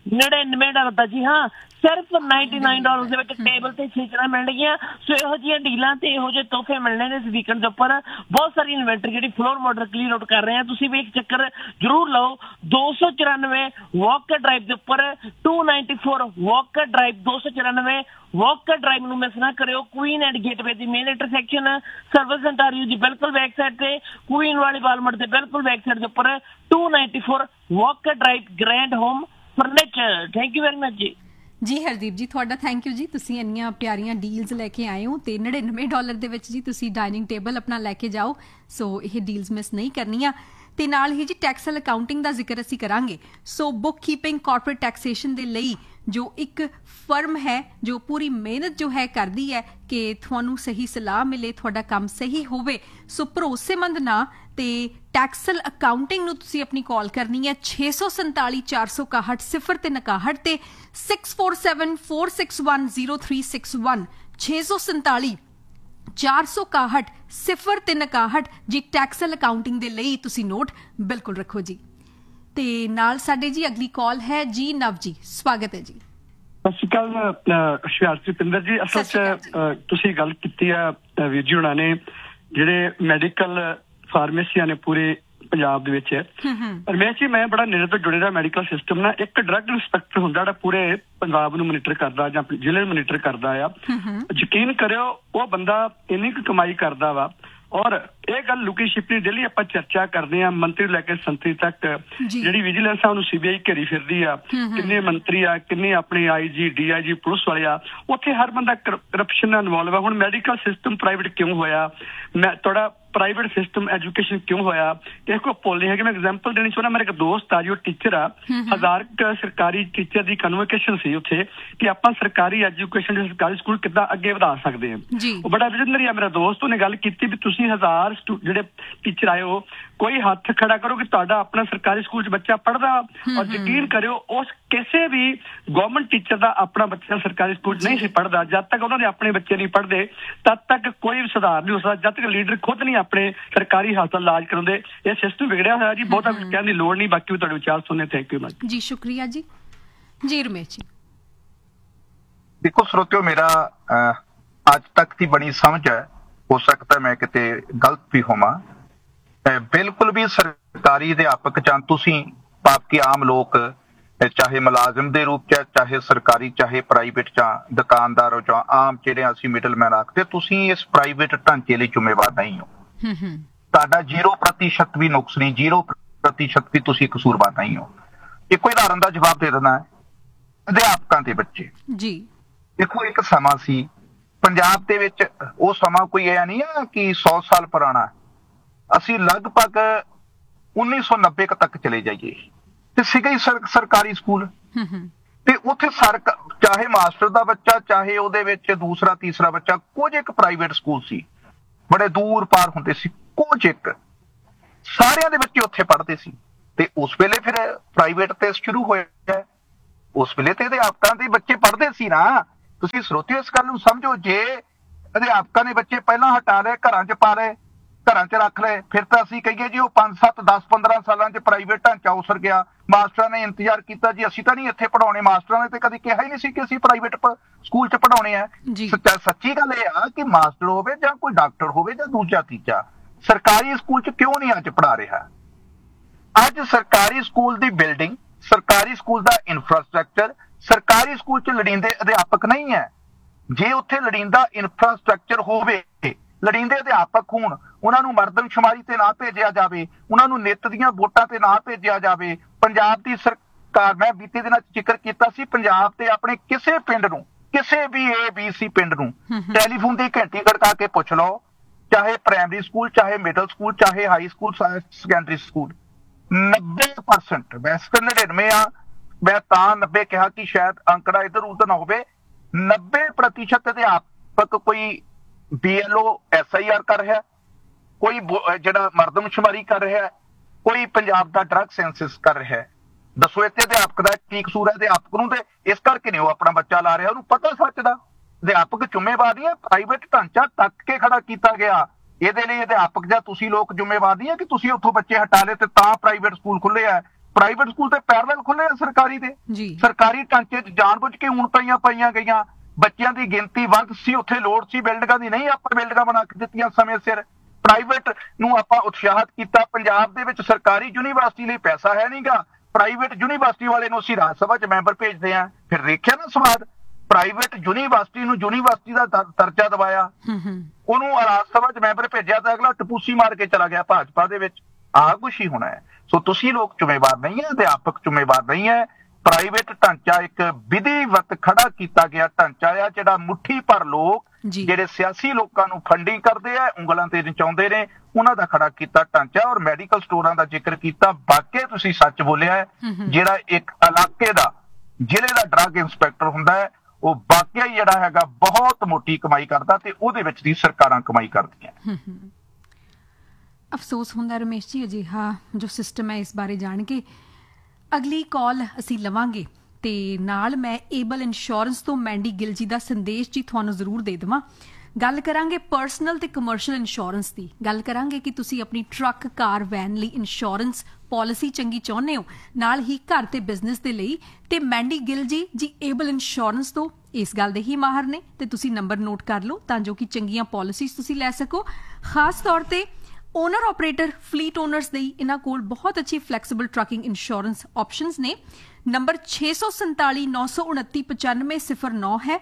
D: $99 ਦਾ, ਜੀ ਹਾਂ, ਸਿਰਫ $99 ਦੇ ਵਿੱਚ ਟੇਬਲ ਤੇ 6 ਚੇਅਰਾਂ ਮਿਲਣਗੀਆਂ। ਸੋ ਇਹੋ ਜਿਹੀਆਂ ਡੀਲਾਂ ਤੇ ਇਹੋ ਜਿਹੇ ਤੋਹਫੇ ਮਿਲਣੇ ਨੇ ਇਸ ਵੀਕਐਂਡ ਦੇ ਉੱਪਰ। ਬਹੁਤ ਸਾਰੀ ਇਨਵੈਂਟਰੀ ਜਿਹੜੀ ਫਲੋਰ ਮਾਡਲ ਕਲੀਅਰ ਆਊਟ ਕਰ ਰਹੇ ਆ, ਤੁਸੀਂ ਵੀ ਇੱਕ ਚੱਕਰ ਜਰੂਰ ਲਾਓ। 294 ਵਾਕਰ ਡਰਾਈਵ ਦੇ ਉੱਪਰ 294 ਵਾਕਰ ਡਰਾਈਵ 294 ਵਾਕਰ ਡਰਾਈਵ ਨੂੰ ਮਿਸ ਨਾ ਕਰਿਓ। Queen and gateway the main intersection, service Ontario ਦੀ ਬਿਲਕੁਲ ਬੈਕ ਸਾਈਡ ਤੇ, ਕੁਈਨ ਵਾਲੀ ਵਾਲਮਾਰਟ ਦੇ ਬਿਲਕੁਲ ਬੈਕ ਸਾਈਡ ਦੇ ਉੱਪਰ 294 Walker drive grand home furniture. Thank you very much
A: ਜੀ ਹਰਦੀਪ ਜੀ, ਤੁਹਾਡਾ ਥੈਂਕ ਯੂ ਜੀ। ਤੁਸੀਂ ਇੰਨੀਆਂ ਪਿਆਰੀਆਂ ਡੀਲਸ ਲੈ ਕੇ ਆਏ ਹੋ ਤੇ $99 ਦੇ ਵਿੱਚ ਜੀ ਤੁਸੀਂ ਡਾਈਨਿੰਗ ਟੇਬਲ ਆਪਣਾ ਲੈ ਕੇ ਜਾਓ। ਸੋ ਇਹ ਡੀਲਸ ਮਿਸ ਨਹੀਂ ਕਰਨੀਆਂ। ਤੇ ਨਾਲ ਹੀ ਜੀ ਟੈਕਸਲ ਅਕਾਊਂਟਿੰਗ ਦਾ ਜ਼ਿਕਰ ਅਸੀਂ ਕਰਾਂਗੇ। ਸੋ ਬੁੱਕ ਕੀਪਿੰਗ, ਕਾਰਪੋਰੇਟ ਟੈਕਸੇਸ਼ਨ ਦੇ ਲਈ ਜੋ ਇੱਕ ਫਰਮ ਹੈ ਜੋ ਪੂਰੀ ਮਿਹਨਤ ਜੋ ਹੈ ਕਰਦੀ ਹੈ ਕਿ ਤੁਹਾਨੂੰ ਸਹੀ ਸਲਾਹ ਮਿਲੇ, ਤੁਹਾਡਾ ਕੰਮ ਸਹੀ ਹੋਵੇ। ਸੋ ਭਰੋਸੇਮੰਦ ਨਾਂ ਤੇ ਟੈਕਸਲ ਅਕਾਊਂਟਿੰਗ ਨੂੰ ਤੁਸੀਂ ਆਪਣੀ ਕਾਲ ਕਰਨੀ ਹੈ 647 461 0361 ਤੇ 6474610361 647 461 0361 ਜੀ ਟੈਕਸਲ ਅਕਾਊਂਟਿੰਗ ਦੇ ਲਈ ਤੁਸੀਂ ਨੋਟ ਬਿਲਕੁਲ ਰੱਖੋ ਜੀ। ਤੇ ਨਾਲ ਸਾਡੇ ਜੀ ਅਗਲੀ ਕਾਲ ਹੈ ਜੀ ਨਵ ਜੀ, ਸਵਾਗਤ ਹੈ ਜੀ।
E: ਸਤਿ ਸ਼੍ਰੀ ਅਕਾਲ ਰੁਪਿੰਦਰ ਜੀ। ਅਸਲ 'ਚ ਤੁਸੀਂ ਗੱਲ ਕੀਤੀ ਆ ਵੀਰ ਜੀ ਹੁਣਾਂ ਨੇ, ਜਿਹੜੇ ਮੈਡੀਕਲ ਫਾਰਮੇਸੀਆਂ ਨੇ ਪੂਰੇ ਪੰਜਾਬ ਦੇ ਵਿੱਚ। ਰਮੇਸ਼ ਜੀ, ਮੈਂ ਬੜਾ ਨੇੜੇ ਤੋਂ ਜੁੜੇ ਦਾ ਮੈਡੀਕਲ ਸਿਸਟਮ ਨਾਲ। ਇੱਕ ਡਰੱਗ ਇੰਸਪੈਕਟਰ ਹੁੰਦਾ ਜਿਹੜਾ ਪੂਰੇ ਪੰਜਾਬ ਨੂੰ ਮੋਨੀਟਰ ਕਰਦਾ ਜਾਂ ਜ਼ਿਲ੍ਹੇ ਨੂੰ ਮੋਨੀਟਰ ਕਰਦਾ ਆ। ਯਕੀਨ ਕਰਿਓ ਉਹ ਬੰਦਾ ਇੰਨੀ ਕੁ ਕਮਾਈ ਕਰਦਾ ਵਾ। ਔਰ ਇਹ ਗੱਲ ਲੁਕੀ ਛਿਪੀ ਡੇਲੀ ਆਪਾਂ ਚਰਚਾ ਕਰਦੇ ਆ, ਮੰਤਰੀ ਲੈ ਕੇ ਸੰਤਰੀ ਤੱਕ। ਜਿਹੜੀ ਵਿਜੀਲੈਂਸ ਆ ਉਹਨੂੰ CBI ਘੇਰੀ ਫਿਰਦੀ ਆ। ਕਿੰਨੇ ਮੰਤਰੀ ਆ, ਕਿੰਨੇ ਆਪਣੇ IG DIG ਪੁਲਿਸ ਵਾਲੇ ਆ, ਉੱਥੇ ਹਰ ਬੰਦਾ ਕਰਪਸ਼ਨ ਨਾਲ ਇਨਵੋਲਵ ਆ। ਹੁਣ ਮੈਡੀਕਲ ਸਿਸਟਮ ਪ੍ਰਾਈਵੇਟ ਕਿਉਂ ਹੋਇਆ, ਮੈਂ ਤੁਹਾਡਾ ਪ੍ਰਾਈਵੇਟ ਸਿਸਟਮ ਐਜੂਕੇਸ਼ਨ ਕਿਉਂ ਹੋਇਆ, ਇਹ ਕੋਈ ਭੁੱਲ ਨਹੀਂ ਹੈਗੀ। ਮੈਂ ਐਗਜ਼ਾਮਪਲ ਦੇਣੀ ਚਾਹੁੰਦਾ। ਮੇਰਾ ਇੱਕ ਦੋਸਤ ਆ ਜੀ, ਉਹ ਟੀਚਰ ਆ। 1000 ਸਰਕਾਰੀ ਟੀਚਰ ਦੀ ਕਨਵੋਕੇਸ਼ਨ ਸੀ ਉੱਥੇ ਕਿ ਆਪਾਂ ਸਰਕਾਰੀ ਐਜੂਕੇਸ਼ਨ, ਸਰਕਾਰੀ ਸਕੂਲ ਕਿੱਦਾਂ ਅੱਗੇ ਵਧਾ ਸਕਦੇ ਹਾਂ। ਉਹ ਬੜਾ ਵਿਜ਼ਨਰੀ ਆ ਮੇਰਾ ਦੋਸਤ। ਉਹਨੇ ਗੱਲ ਕੀਤੀ ਵੀ ਤੁਸੀਂ 1000 ਸਰਕਾਰ ਜਿਹੜੇ ਟੀਚਰ ਆਏ ਹੋ, ਕੋਈ ਹੱਥ ਖੜਾ ਕਰੋ ਕਿ ਤੁਹਾਡਾ ਆਪਣਾ ਸਰਕਾਰੀ ਸਕੂਲ 'ਚ ਬੱਚਾ ਪੜ੍ਹਦਾ, ਔਰ ਯਕੀਨ ਕਰਿਓ ਉਸ ਕਿਸੇ ਵੀ ਗਵਰਨਮੈਂਟ ਟੀਚਰ ਦਾ ਆਪਣਾ ਬੱਚਾ ਸਰਕਾਰੀ ਸਕੂਲ 'ਚ ਨਹੀਂ ਸੀ ਪੜ੍ਹਦਾ। ਜਦ ਤੱਕ ਉਹਨਾਂ ਦੇ ਆਪਣੇ ਬੱਚੇ ਨਹੀਂ ਪੜ੍ਹਦੇ ਤਦ ਤੱਕ ਕੋਈ ਵੀ ਸੁਧਾਰ ਨਹੀਂ ਹੋ ਸਕਦਾ, ਜਦ ਤੱਕ ਲੀਡਰ ਖੁਦ ਨਹੀਂ ਆਪਣੇ ਸਰਕਾਰੀ ਹਸਪਤਾਲ ਇਲਾਜ ਕਰਾਉਂਦੇ। ਇਹ ਸਿਸਟਮ ਵਿਗੜਿਆ ਹੋਇਆ ਜੀ, ਬਹੁਤਾ ਕੁਝ ਕਹਿਣ ਦੀ ਲੋੜ ਨਹੀਂ, ਬਾਕੀ ਤੁਹਾਡੇ ਵਿਚਾਰ ਸੁਣਨੇ। ਥੈਂਕ ਯੂ ਮਚ
A: ਜੀ, ਸ਼ੁਕਰੀਆ ਜੀ। ਜੀ ਰਮੇਸ਼ ਜੀ।
B: ਦੇਖੋ ਸਰੋਤਿਓ, ਮੇਰਾ ਅੱਜ ਤੱਕ ਦੀ ਬਣੀ ਸਮਝ ਹੈ, ਹੋ ਸਕਦਾ ਮੈਂ ਕਿਤੇ ਗਲਤ ਵੀ ਹੋਵਾਂ, ਬਿਲਕੁਲ ਵੀ ਸਰਕਾਰੀ ਅਧਿਆਪਕ ਜਾਂ ਤੁਸੀਂ ਬਾਕੀ ਆਮ ਲੋਕ, ਚਾਹੇ ਮੁਲਾਜ਼ਮ ਦੇ ਰੂਪ ਚ, ਚਾਹੇ ਸਰਕਾਰੀ ਚਾਹੇ ਪ੍ਰਾਈਵੇਟ, ਜਾਂ ਦੁਕਾਨਦਾਰ ਹੋ ਜਾਂ ਆਮ ਜਿਹੜੇ ਅਸੀਂ ਮਿਡਲਮੈਨ ਆਖਦੇ, ਤੁਸੀਂ ਇਸ ਪ੍ਰਾਈਵੇਟ ਢਾਂਚੇ ਲਈ ਜ਼ਿੰਮੇਵਾਰ ਨਹੀਂ ਹੋ। ਤੁਹਾਡਾ 0% ਵੀ ਨੁਕਸ ਨਹੀਂ, 0% ਵੀ ਤੁਸੀਂ ਕਸੂਰਵਾਰ ਨਹੀਂ ਹੋ। ਇੱਕੋ ਉਦਾਹਰਨ ਦਾ ਜਵਾਬ ਦੇ ਦੇਣਾ ਹੈ, ਅਧਿਆਪਕਾਂ ਦੇ ਬੱਚੇ
A: ਜੀ। ਦੇਖੋ
B: ਇੱਕ ਸਮਾਂ ਸੀ ਪੰਜਾਬ ਦੇ ਵਿੱਚ, ਉਹ ਸਮਾਂ ਕੋਈ ਇਹ ਨਹੀਂ ਆ ਕਿ 100 ਸਾਲ ਪੁਰਾਣਾ, ਅਸੀਂ ਲਗਭਗ 1990 ਤੱਕ ਚਲੇ ਜਾਈਏ ਤੇ ਸੀਗਾ ਹੀ ਸਰਕਾਰੀ ਸਕੂਲ, ਤੇ ਉੱਥੇ ਚਾਹੇ ਮਾਸਟਰ ਦਾ ਬੱਚਾ, ਚਾਹੇ ਉਹਦੇ ਵਿੱਚ ਦੂਸਰਾ ਤੀਸਰਾ ਬੱਚਾ, ਕੁਝ ਇੱਕ ਪ੍ਰਾਈਵੇਟ ਸਕੂਲ ਸੀ, ਬੜੇ ਦੂਰ ਪਾਰ ਹੁੰਦੇ ਸੀ, ਕੁਝ ਇੱਕ, ਸਾਰਿਆਂ ਦੇ ਬੱਚੇ ਉੱਥੇ ਪੜ੍ਹਦੇ ਸੀ। ਤੇ ਉਸ ਵੇਲੇ ਫਿਰ ਪ੍ਰਾਈਵੇਟ ਤੇ ਸ਼ੁਰੂ ਹੋਇਆ, ਉਸ ਵੇਲੇ ਤੇ ਅਧਿਆਪਕਾਂ ਦੇ ਬੱਚੇ ਪੜ੍ਹਦੇ ਸੀ ਨਾ। ਤੁਸੀਂ ਸਰੋਤਿਓ ਇਸ ਗੱਲ ਨੂੰ ਸਮਝੋ, ਜੇ ਅਧਿਆਪਕਾਂ ਨੇ ਬੱਚੇ ਪਹਿਲਾਂ ਹਟਾ ਲਏ, ਘਰਾਂ 'ਚ ਪਾ ਲਏ, ਘਰਾਂ 'ਚ ਰੱਖ ਲਏ, ਫਿਰ ਤਾਂ ਅਸੀਂ ਕਹੀਏ ਜੀ ਉਹ 5, 7, 10, 15 ਸਾਲਾਂ 'ਚ ਪ੍ਰਾਈਵੇਟ ਢਾਂਚਾ ਉਸਰ ਗਿਆ। ਮਾਸਟਰਾਂ ਨੇ ਇੰਤਜ਼ਾਰ ਕੀਤਾ ਜੀ ਅਸੀਂ ਤਾਂ ਨਹੀਂ ਇੱਥੇ ਪੜਾਉਣੇ, ਮਾਸਟਰਾਂ ਨੇ ਤੇ ਕਦੀ ਕਿਹਾ ਹੀ ਨਹੀਂ ਸੀ ਕਿ ਅਸੀਂ ਪ੍ਰਾਈਵੇਟ ਸਕੂਲ 'ਚ ਪੜਾਉਣੇ ਆ। ਸੱਚੀ ਗੱਲ ਇਹ ਆ ਕਿ ਮਾਸਟਰ ਹੋਵੇ ਜਾਂ ਕੋਈ ਡਾਕਟਰ ਹੋਵੇ ਜਾਂ ਦੂਜਾ ਤੀਜਾ, ਸਰਕਾਰੀ ਸਕੂਲ 'ਚ ਕਿਉਂ ਨਹੀਂ ਅੱਜ ਪੜ੍ਹਾ ਰਿਹਾ? ਅੱਜ ਸਰਕਾਰੀ ਸਕੂਲ ਦੀ ਬਿਲਡਿੰਗ, ਸਰਕਾਰੀ ਸਕੂਲ ਦਾ ਇਨਫਰਾਸਟ੍ਰਕਚਰ, ਸਰਕਾਰੀ ਸਕੂਲ 'ਚ ਲੋੜੀਂਦੇ ਅਧਿਆਪਕ ਨਹੀਂ ਹੈ। ਜੇ ਉੱਥੇ ਲੋੜੀਂਦਾ ਇਨਫਰਾਸਟ੍ਰਕਚਰ ਹੋਵੇ, ਲੋੜੀਂਦੇ ਅਧਿਆਪਕ ਹੋਣ, ਉਹਨਾਂ ਨੂੰ ਮਰਦਮਸ਼ੁਮਾਰੀ ਤੇ ਨਾ ਭੇਜਿਆ ਜਾਵੇ, ਉਹਨਾਂ ਨੂੰ ਨਿੱਤ ਦੀਆਂ ਵੋਟਾਂ ਤੇ ਨਾ ਭੇਜਿਆ ਜਾਵੇ। ਪੰਜਾਬ ਦੀ ਸਰਕਾਰ, ਮੈਂ ਬੀਤੇ ਦਿਨਾਂ 'ਚ ਜ਼ਿਕਰ ਕੀਤਾ ਸੀ, ਪੰਜਾਬ ਤੇ ਆਪਣੇ ਕਿਸੇ ਪਿੰਡ ਨੂੰ, ਕਿਸੇ ਵੀ ABC ਪਿੰਡ ਨੂੰ ਟੈਲੀਫੋਨ ਦੀ ਘੰਟੀ ਖੜਕਾ ਕੇ ਪੁੱਛ ਲਓ, ਚਾਹੇ ਪ੍ਰਾਇਮਰੀ ਸਕੂਲ, ਚਾਹੇ ਮਿਡਲ ਸਕੂਲ, ਚਾਹੇ ਹਾਈ ਸਕੂਲ, ਸੈਕੰਡਰੀ ਸਕੂਲ, 90%, ਵੈਸੇ 99 ਆ, ਮੈਂ ਤਾਂ 90 ਕਿਹਾ ਕਿ ਸ਼ਾਇਦ ਅੰਕੜਾ ਇੱਧਰ ਉਧਰ ਨਾ ਹੋਵੇ, 90% ਅਧਿਆਪਕ ਕੋਈ BLO SIR ਕਰ ਰਿਹਾ, ਕੋਈ ਜਿਹੜਾ ਮਰਦਮਸ਼ੁਮਾਰੀ ਕਰ ਰਿਹਾ, ਕੋਈ ਪੰਜਾਬ ਦਾ ਡਰੱਗ ਸੈਂਸਸ ਕਰ ਰਿਹਾ। ਦੱਸੋ ਇੱਥੇ ਅਧਿਆਪਕ ਦਾ ਕੀ ਕਸੂਰ ਹੈ? ਅਧਿਆਪਕ ਨੂੰ ਤੇ ਇਸ ਕਰਕੇ ਨਹੀਂ ਉਹ ਆਪਣਾ ਬੱਚਾ ਲਾ ਰਿਹਾ, ਉਹਨੂੰ ਪਤਾ ਸੱਚ ਦਾ। ਅਧਿਆਪਕ ਜ਼ਿੰਮੇਵਾਰ ਨਹੀਂ ਹੈ, ਪ੍ਰਾਈਵੇਟ ਢਾਂਚਾ ਤੱਕ ਕੇ ਖੜਾ ਕੀਤਾ ਗਿਆ। ਇਹਦੇ ਲਈ ਅਧਿਆਪਕ ਜਾਂ ਤੁਸੀਂ ਲੋਕ ਜ਼ਿੰਮੇਵਾਰ ਨਹੀਂ ਹੈ ਕਿ ਤੁਸੀਂ ਉੱਥੋਂ ਬੱਚੇ ਹਟਾ ਲਏ ਤੇ ਤਾਂ ਪ੍ਰਾਈਵੇਟ ਸਕੂਲ ਖੁੱਲੇ ਆ। ਪ੍ਰਾਈਵੇਟ ਸਕੂਲ ਤੇ ਪੈਰਲਲ ਖੁੱਲੇ ਆ ਸਰਕਾਰੀ ਦੇ। ਸਰਕਾਰੀ ਢਾਂਚੇ 'ਚ ਜਾਣਬੁੱਝ ਕੇ ਊਣਤਾਈਆਂ ਪਾਈਆਂ ਗਈਆਂ, ਬੱਚਿਆਂ ਦੀ ਗਿਣਤੀ ਵੱਧ ਸੀ, ਉੱਥੇ ਲੋੜ ਸੀ ਬਿਲਡਿੰਗਾਂ ਦੀ, ਨਹੀਂ ਆਪਾਂ ਬਿਲਡਿੰਗਾਂ ਬਣਾ ਕੇ ਦਿੱਤੀਆਂ ਸਮੇਂ ਸਿਰ। ਪ੍ਰਾਈਵੇਟ ਨੂੰ ਆਪਾਂ ਉਤਸ਼ਾਹਿਤ ਕੀਤਾ। ਪੰਜਾਬ ਦੇ ਵਿੱਚ ਸਰਕਾਰੀ ਯੂਨੀਵਰਸਿਟੀ ਲਈ ਪੈਸਾ ਹੈ ਨਹੀਂਗਾ, ਪ੍ਰਾਈਵੇਟ ਯੂਨੀਵਰਸਿਟੀ ਵਾਲੇ ਨੂੰ ਅਸੀਂ ਰਾਜ ਸਭਾ 'ਚ ਮੈਂਬਰ ਭੇਜਦੇ ਹਾਂ। ਫਿਰ ਦੇਖਿਆ ਨਾ ਸਵਾਦ, ਪ੍ਰਾਈਵੇਟ ਯੂਨੀਵਰਸਿਟੀ ਨੂੰ ਯੂਨੀਵਰਸਿਟੀ ਦਾ ਦਰਜਾ ਦਵਾਇਆ, ਉਹਨੂੰ ਰਾਜ ਸਭਾ 'ਚ ਮੈਂਬਰ ਭੇਜਿਆ ਤਾਂ ਅਗਲਾ ਟਪੂਸੀ ਮਾਰ ਕੇ ਚਲਾ ਗਿਆ ਭਾਜਪਾ ਦੇ ਵਿੱਚ। ਆਹ ਕੁਛ ਹੀ ਹੋਣਾ ਹੈ। ਸੋ ਤੁਸੀਂ ਲੋਕ ਜ਼ਿੰਮੇਵਾਰ ਨਹੀਂ ਹੈ, ਅਧਿਆਪਕ ਜ਼ਿੰਮੇਵਾਰ ਨਹੀਂ ਹੈ। ਪ੍ਰਾਈਵੇਟ ਢਾਂਚਾ ਇੱਕ ਵਿਧੀਵਤ ਖੜਾ ਕੀਤਾ ਗਿਆ ਢਾਂਚਾ ਆ, ਜਿਹੜਾ ਮੁੱਠੀ ਭਰ ਲੋਕ ਜਿਹੜੇ ਸਿਆਸੀ ਲੋਕਾਂ ਨੂੰ ਫੰਡਿੰਗ ਕਰਦੇ ਆ, ਉਂਗਲਾਂ ਤੇ ਨਚਾਉਂਦੇ ਨੇ, ਉਹਨਾਂ ਦਾ ਖੜਾ ਕੀਤਾ ਢਾਂਚਾ। ਔਰ ਮੈਡੀਕਲ ਸਟੋਰਾਂ ਦਾ ਜ਼ਿਕਰ ਕੀਤਾ, ਵਾਕਈ ਤੁਸੀਂ ਸੱਚ ਬੋਲਿਆ ਹੈ। ਜਿਹੜਾ ਇੱਕ ਇਲਾਕੇ ਦਾ, ਜ਼ਿਲ੍ਹੇ ਦਾ ਡਰੱਗ ਇੰਸਪੈਕਟਰ ਹੁੰਦਾ ਹੈ, ਉਹ ਵਾਕਿਆ ਹੀ ਜਿਹੜਾ ਹੈਗਾ ਬਹੁਤ ਮੋਟੀ ਕਮਾਈ ਕਰਦਾ, ਤੇ ਉਹਦੇ ਵਿੱਚ ਦੀ ਸਰਕਾਰਾਂ ਕਮਾਈ ਕਰਦੀਆਂ।
A: ਅਫਸੋਸ ਹੁੰਦਾ ਰਮੇਸ਼ ਜੀ ਅਜਿਹਾ ਜੋ ਸਿਸਟਮ ਹੈ। ਇਸ ਬਾਰੇ ਜਾਣ ਕੇ ਅਗਲੀ ਕਾਲ ਅਸੀਂ ਲਵਾਂਗੇ, ਤੇ ਨਾਲ ਮੈਂ ਏਬਲ ਇੰਸ਼ੋਰੈਂਸ ਤੋਂ ਮੈਂਡੀ ਗਿੱਲ ਜੀ ਦਾ ਸੰਦੇਸ਼ ਜੀ ਤੁਹਾਨੂੰ ਜ਼ਰੂਰ ਦੇ ਦੇਵਾਂ। ਗੱਲ ਕਰਾਂਗੇ ਪਰਸਨਲ ਤੇ ਕਮਰਸ਼ੀਅਲ ਇੰਸ਼ੋਰੈਂਸ ਦੀ। ਗੱਲ ਕਰਾਂਗੇ ਕਿ ਤੁਸੀਂ ਆਪਣੀ ਟਰੱਕ, ਕਾਰ, ਵੈਨ ਲਈ ਇੰਸ਼ੋਰੈਂਸ ਪਾਲਿਸੀ ਚੰਗੀ ਚਾਹੁੰਦੇ ਹੋ, ਨਾਲ ਹੀ ਘਰ ਤੇ ਬਿਜ਼ਨਸ ਦੇ ਲਈ, ਤੇ ਮੈਂਡੀ ਗਿੱਲ ਜੀ ਏਬਲ ਇੰਸ਼ੋਰੈਂਸ ਤੋਂ ਇਸ ਗੱਲ ਦੇ ਹੀ ਮਾਹਰ ਨੇ। ਤੇ ਤੁਸੀਂ ਨੰਬਰ ਨੋਟ ਕਰ ਲਓ ਤਾਂ ਜੋ ਕਿ ਚੰਗੀਆਂ ਪਾਲਿਸੀਜ਼ ਤੁਸੀਂ ਲੈ ਸਕੋ। ਖਾਸ ਤੌਰ ਤੇ ਓਨਰ ਆਪਰੇਟਰ ਫਲੀਟ ਓਨਰਸ ਲਈ ਇਹਨਾਂ ਕੋਲ ਬਹੁਤ ਅੱਛੀ ਫਲੈਕਸੀਬਲ ਟਰੱਕਿੰਗ ਇੰਸ਼ੋਰੈਂਸ ਆਪਸ਼ਨਸ ਨੇ। ਨੰਬਰ 647-929-9509 ਹੈ,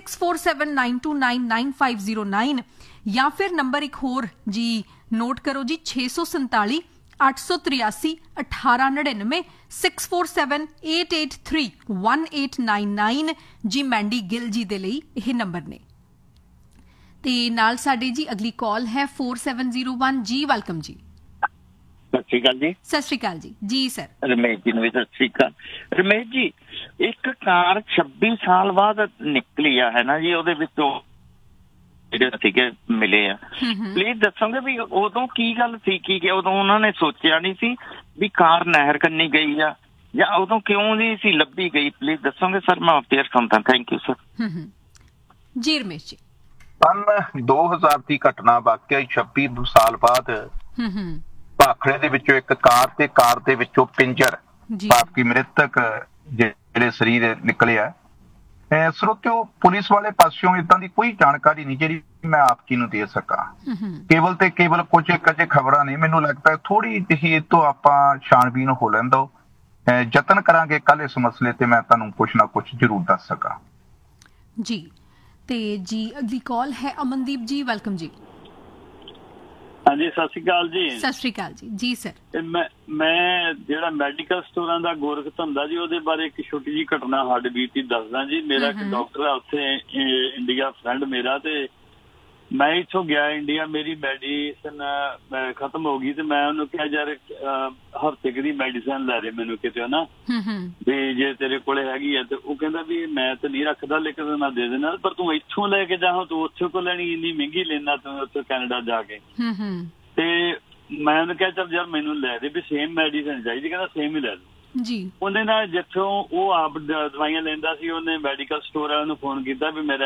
A: 6479299509, ਜਾਂ ਫਿਰ ਨੰਬਰ ਇੱਕ ਹੋਰ ਜੀ ਨੋਟ ਕਰੋ ਜੀ, 647-883-1899, 6478831899 ਜੀ ਮੈਂਡੀ ਗਿੱਲ ਜੀ ਦੇ ਲਈ ਇਹ ਨੰਬਰ ਨੇ। ਤੇ ਨਾਲ ਸਾਡੇ ਜੀ ਅਗਲੀ ਕਾਲ ਹੈ 4701 ਜੀ। ਵੈਲਕਮ ਜੀ।
C: ਸਤਿ ਸ਼੍ਰੀ ਅਕਾਲ ਜੀ।
A: ਸਤਿ ਸ਼੍ਰੀ ਅਕਾਲ ਜੀ। ਜੀ ਸਰ।
C: ਰਮੇਸ਼ ਜੀ ਨੂੰ ਵੀ ਸਤਿ ਸ਼੍ਰੀ ਅਕਾਲ। ਰਮੇਸ਼ ਜੀ, ਇੱਕ ਕਾਰ 26 ਸਾਲ ਬਾਅਦ ਨਿਕਲੀ ਆ, ਹੈ ਨਾ ਜੀ, ਉਹਦੇ ਵਿੱਚੋਂ
F: ਜਿਹੜੇ ਸੀਗੇ ਮਿਲੇ ਆ। ਪਲੀਜ਼ ਦੱਸੋਗੇ ਵੀ ਉਦੋਂ ਕੀ ਗੱਲ ਸੀ, ਕੀ ਉਦੋਂ ਉਹਨਾਂ ਨੇ ਸੋਚਿਆ ਨਹੀਂ ਸੀ ਵੀ ਕਾਰ ਨਹਿਰ ਕੰਨੀ ਗਈ ਆ, ਜਾਂ ਉਦੋਂ ਕਿਉਂ ਨਹੀਂ ਸੀ ਲੱਭੀ ਗਈ? ਪਲੀਜ਼ ਦੱਸੋਗੇ ਸਰ, ਮੈਂ ਅਪਡੇਟ ਸੁਣਦਾ। Thank you sir.
A: ਜੀ ਰਮੇਸ਼ ਜੀ।
B: ਸੰਨ 2000 ਦੀ ਘਟਨਾ ਵਾਕਿਆ 26 ਸਾਲ ਬਾਅਦ ਭਾਖੜੇ ਦੇ ਵਿੱਚੋਂ ਇੱਕ ਕਾਰ ਦੇ ਵਿੱਚੋਂ ਪਿੰਜਰ ਭਾਵ ਕਿ ਮ੍ਰਿਤਕ ਜਿਹੜੇ ਸਰੀਰ ਨਿਕਲਿਆ। ਸਰੋਤਿਓ, ਪੁਲਿਸ ਵਾਲੇ ਪਾਸਿਓਂ ਏਦਾਂ ਦੀ ਕੋਈ ਜਾਣਕਾਰੀ ਨਹੀਂ ਜਿਹੜੀ ਮੈਂ ਆਪ ਜੀ ਨੂੰ ਦੇ ਸਕਾਂ। ਕੇਵਲ ਕੁਝ ਅਜੇ ਖਬਰਾਂ ਨੇ। ਮੈਨੂੰ ਲੱਗਦਾ ਥੋੜੀ ਜਿਹੀ ਇਹ ਤੋਂ ਆਪਾਂ ਛਾਣਬੀਨ ਹੋ ਲੈਣ ਦਿਓ। ਯਤਨ ਕਰਾਂਗੇ ਕੱਲ ਇਸ ਮਸਲੇ ਤੇ ਮੈਂ ਤੁਹਾਨੂੰ ਕੁਛ ਨਾ ਕੁਛ ਜ਼ਰੂਰ ਦੱਸ ਸਕਾਂ।
A: ਜੀ ਤੇ ਜੀ ਅਗਲੀ ਕਾਲ ਹੈ ਅਮਨਦੀਪ ਜੀ, ਵੈਲਕਮ ਜੀ।
G: ਹਾਂਜੀ, ਸਤਿ ਸ਼੍ਰੀ ਅਕਾਲ ਜੀ।
A: ਸਤਿ ਸ਼੍ਰੀ ਅਕਾਲ ਜੀ। ਜੀ ਸਰ,
G: ਮੈਂ ਜਿਹੜਾ ਮੈਡੀਕਲ ਸਟੋਰਾਂ ਦਾ ਗੋਰਖ ਧੰਦਾ ਜੀ, ਉਹਦੇ ਬਾਰੇ ਇੱਕ ਛੋਟੀ ਜਿਹੀ ਘਟਨਾ ਹੱਡ ਬੀਤੀ ਦੱਸਦਾ ਜੀ। ਮੇਰਾ ਇੱਕ ਡਾਕਟਰ ਆ ਉੱਥੇ ਇੰਡੀਆ, ਫਰੈਂਡ ਮੇਰਾ, ਤੇ ਮੈਂ ਇੱਥੋਂ ਗਿਆ ਇੰਡੀਆ, ਮੇਰੀ ਮੈਡੀਸਨ ਖਤਮ ਹੋ ਗਈ ਤੇ ਮੈਂ ਉਹਨੂੰ ਕਿਹਾ ਯਾਰ ਹਫ਼ਤੇ ਦੀ ਮੈਡੀਸਨ ਲੈ ਦੇ ਮੈਨੂੰ ਕਿਤੇ ਨਾ, ਵੀ ਜੇ ਤੇਰੇ ਕੋਲੇ ਹੈਗੀ ਆ। ਤੇ ਉਹ ਕਹਿੰਦਾ ਵੀ ਮੈਂ ਤਾਂ ਨਹੀਂ ਰੱਖਦਾ, ਲੇਕਿਨ ਮੈਂ ਦੇ ਦੇਣਾ, ਪਰ ਤੂੰ ਇੱਥੋਂ ਲੈ ਕੇ ਜਾ, ਤੂੰ ਉੱਥੇ ਕੋਲ ਲੈਣੀ, ਇੰਨੀ ਮਹਿੰਗੀ ਲੈਣਾ ਤੂੰ ਉੱਥੇ ਕੈਨੇਡਾ ਜਾ ਕੇ। ਤੇ ਮੈਂ ਉਹਨੂੰ ਕਿਹਾ ਚੱਲ ਯਾਰ ਮੈਨੂੰ ਲੈ ਦੇ ਵੀ ਸੇਮ ਮੈਡੀਸਨ ਚਾਹੀਦੀ। ਕਹਿੰਦਾ ਸੇਮ ਹੀ ਲੈ ਲਓ ਜੀ। ਉਹਨੇ ਨਾਲ ਜਿੱਥੋਂ ਉਹ ਆਪ ਦਵਾਈਆਂ ਲੈਂਦਾ ਸੀ, ਉਹਨੇ ਮੈਡੀਕਲ ਸਟੋਰ ਵਾਲਿਆਂ ਨੂੰ ਫੋਨ ਕੀਤਾ ਵੀ ਮੇਰਾ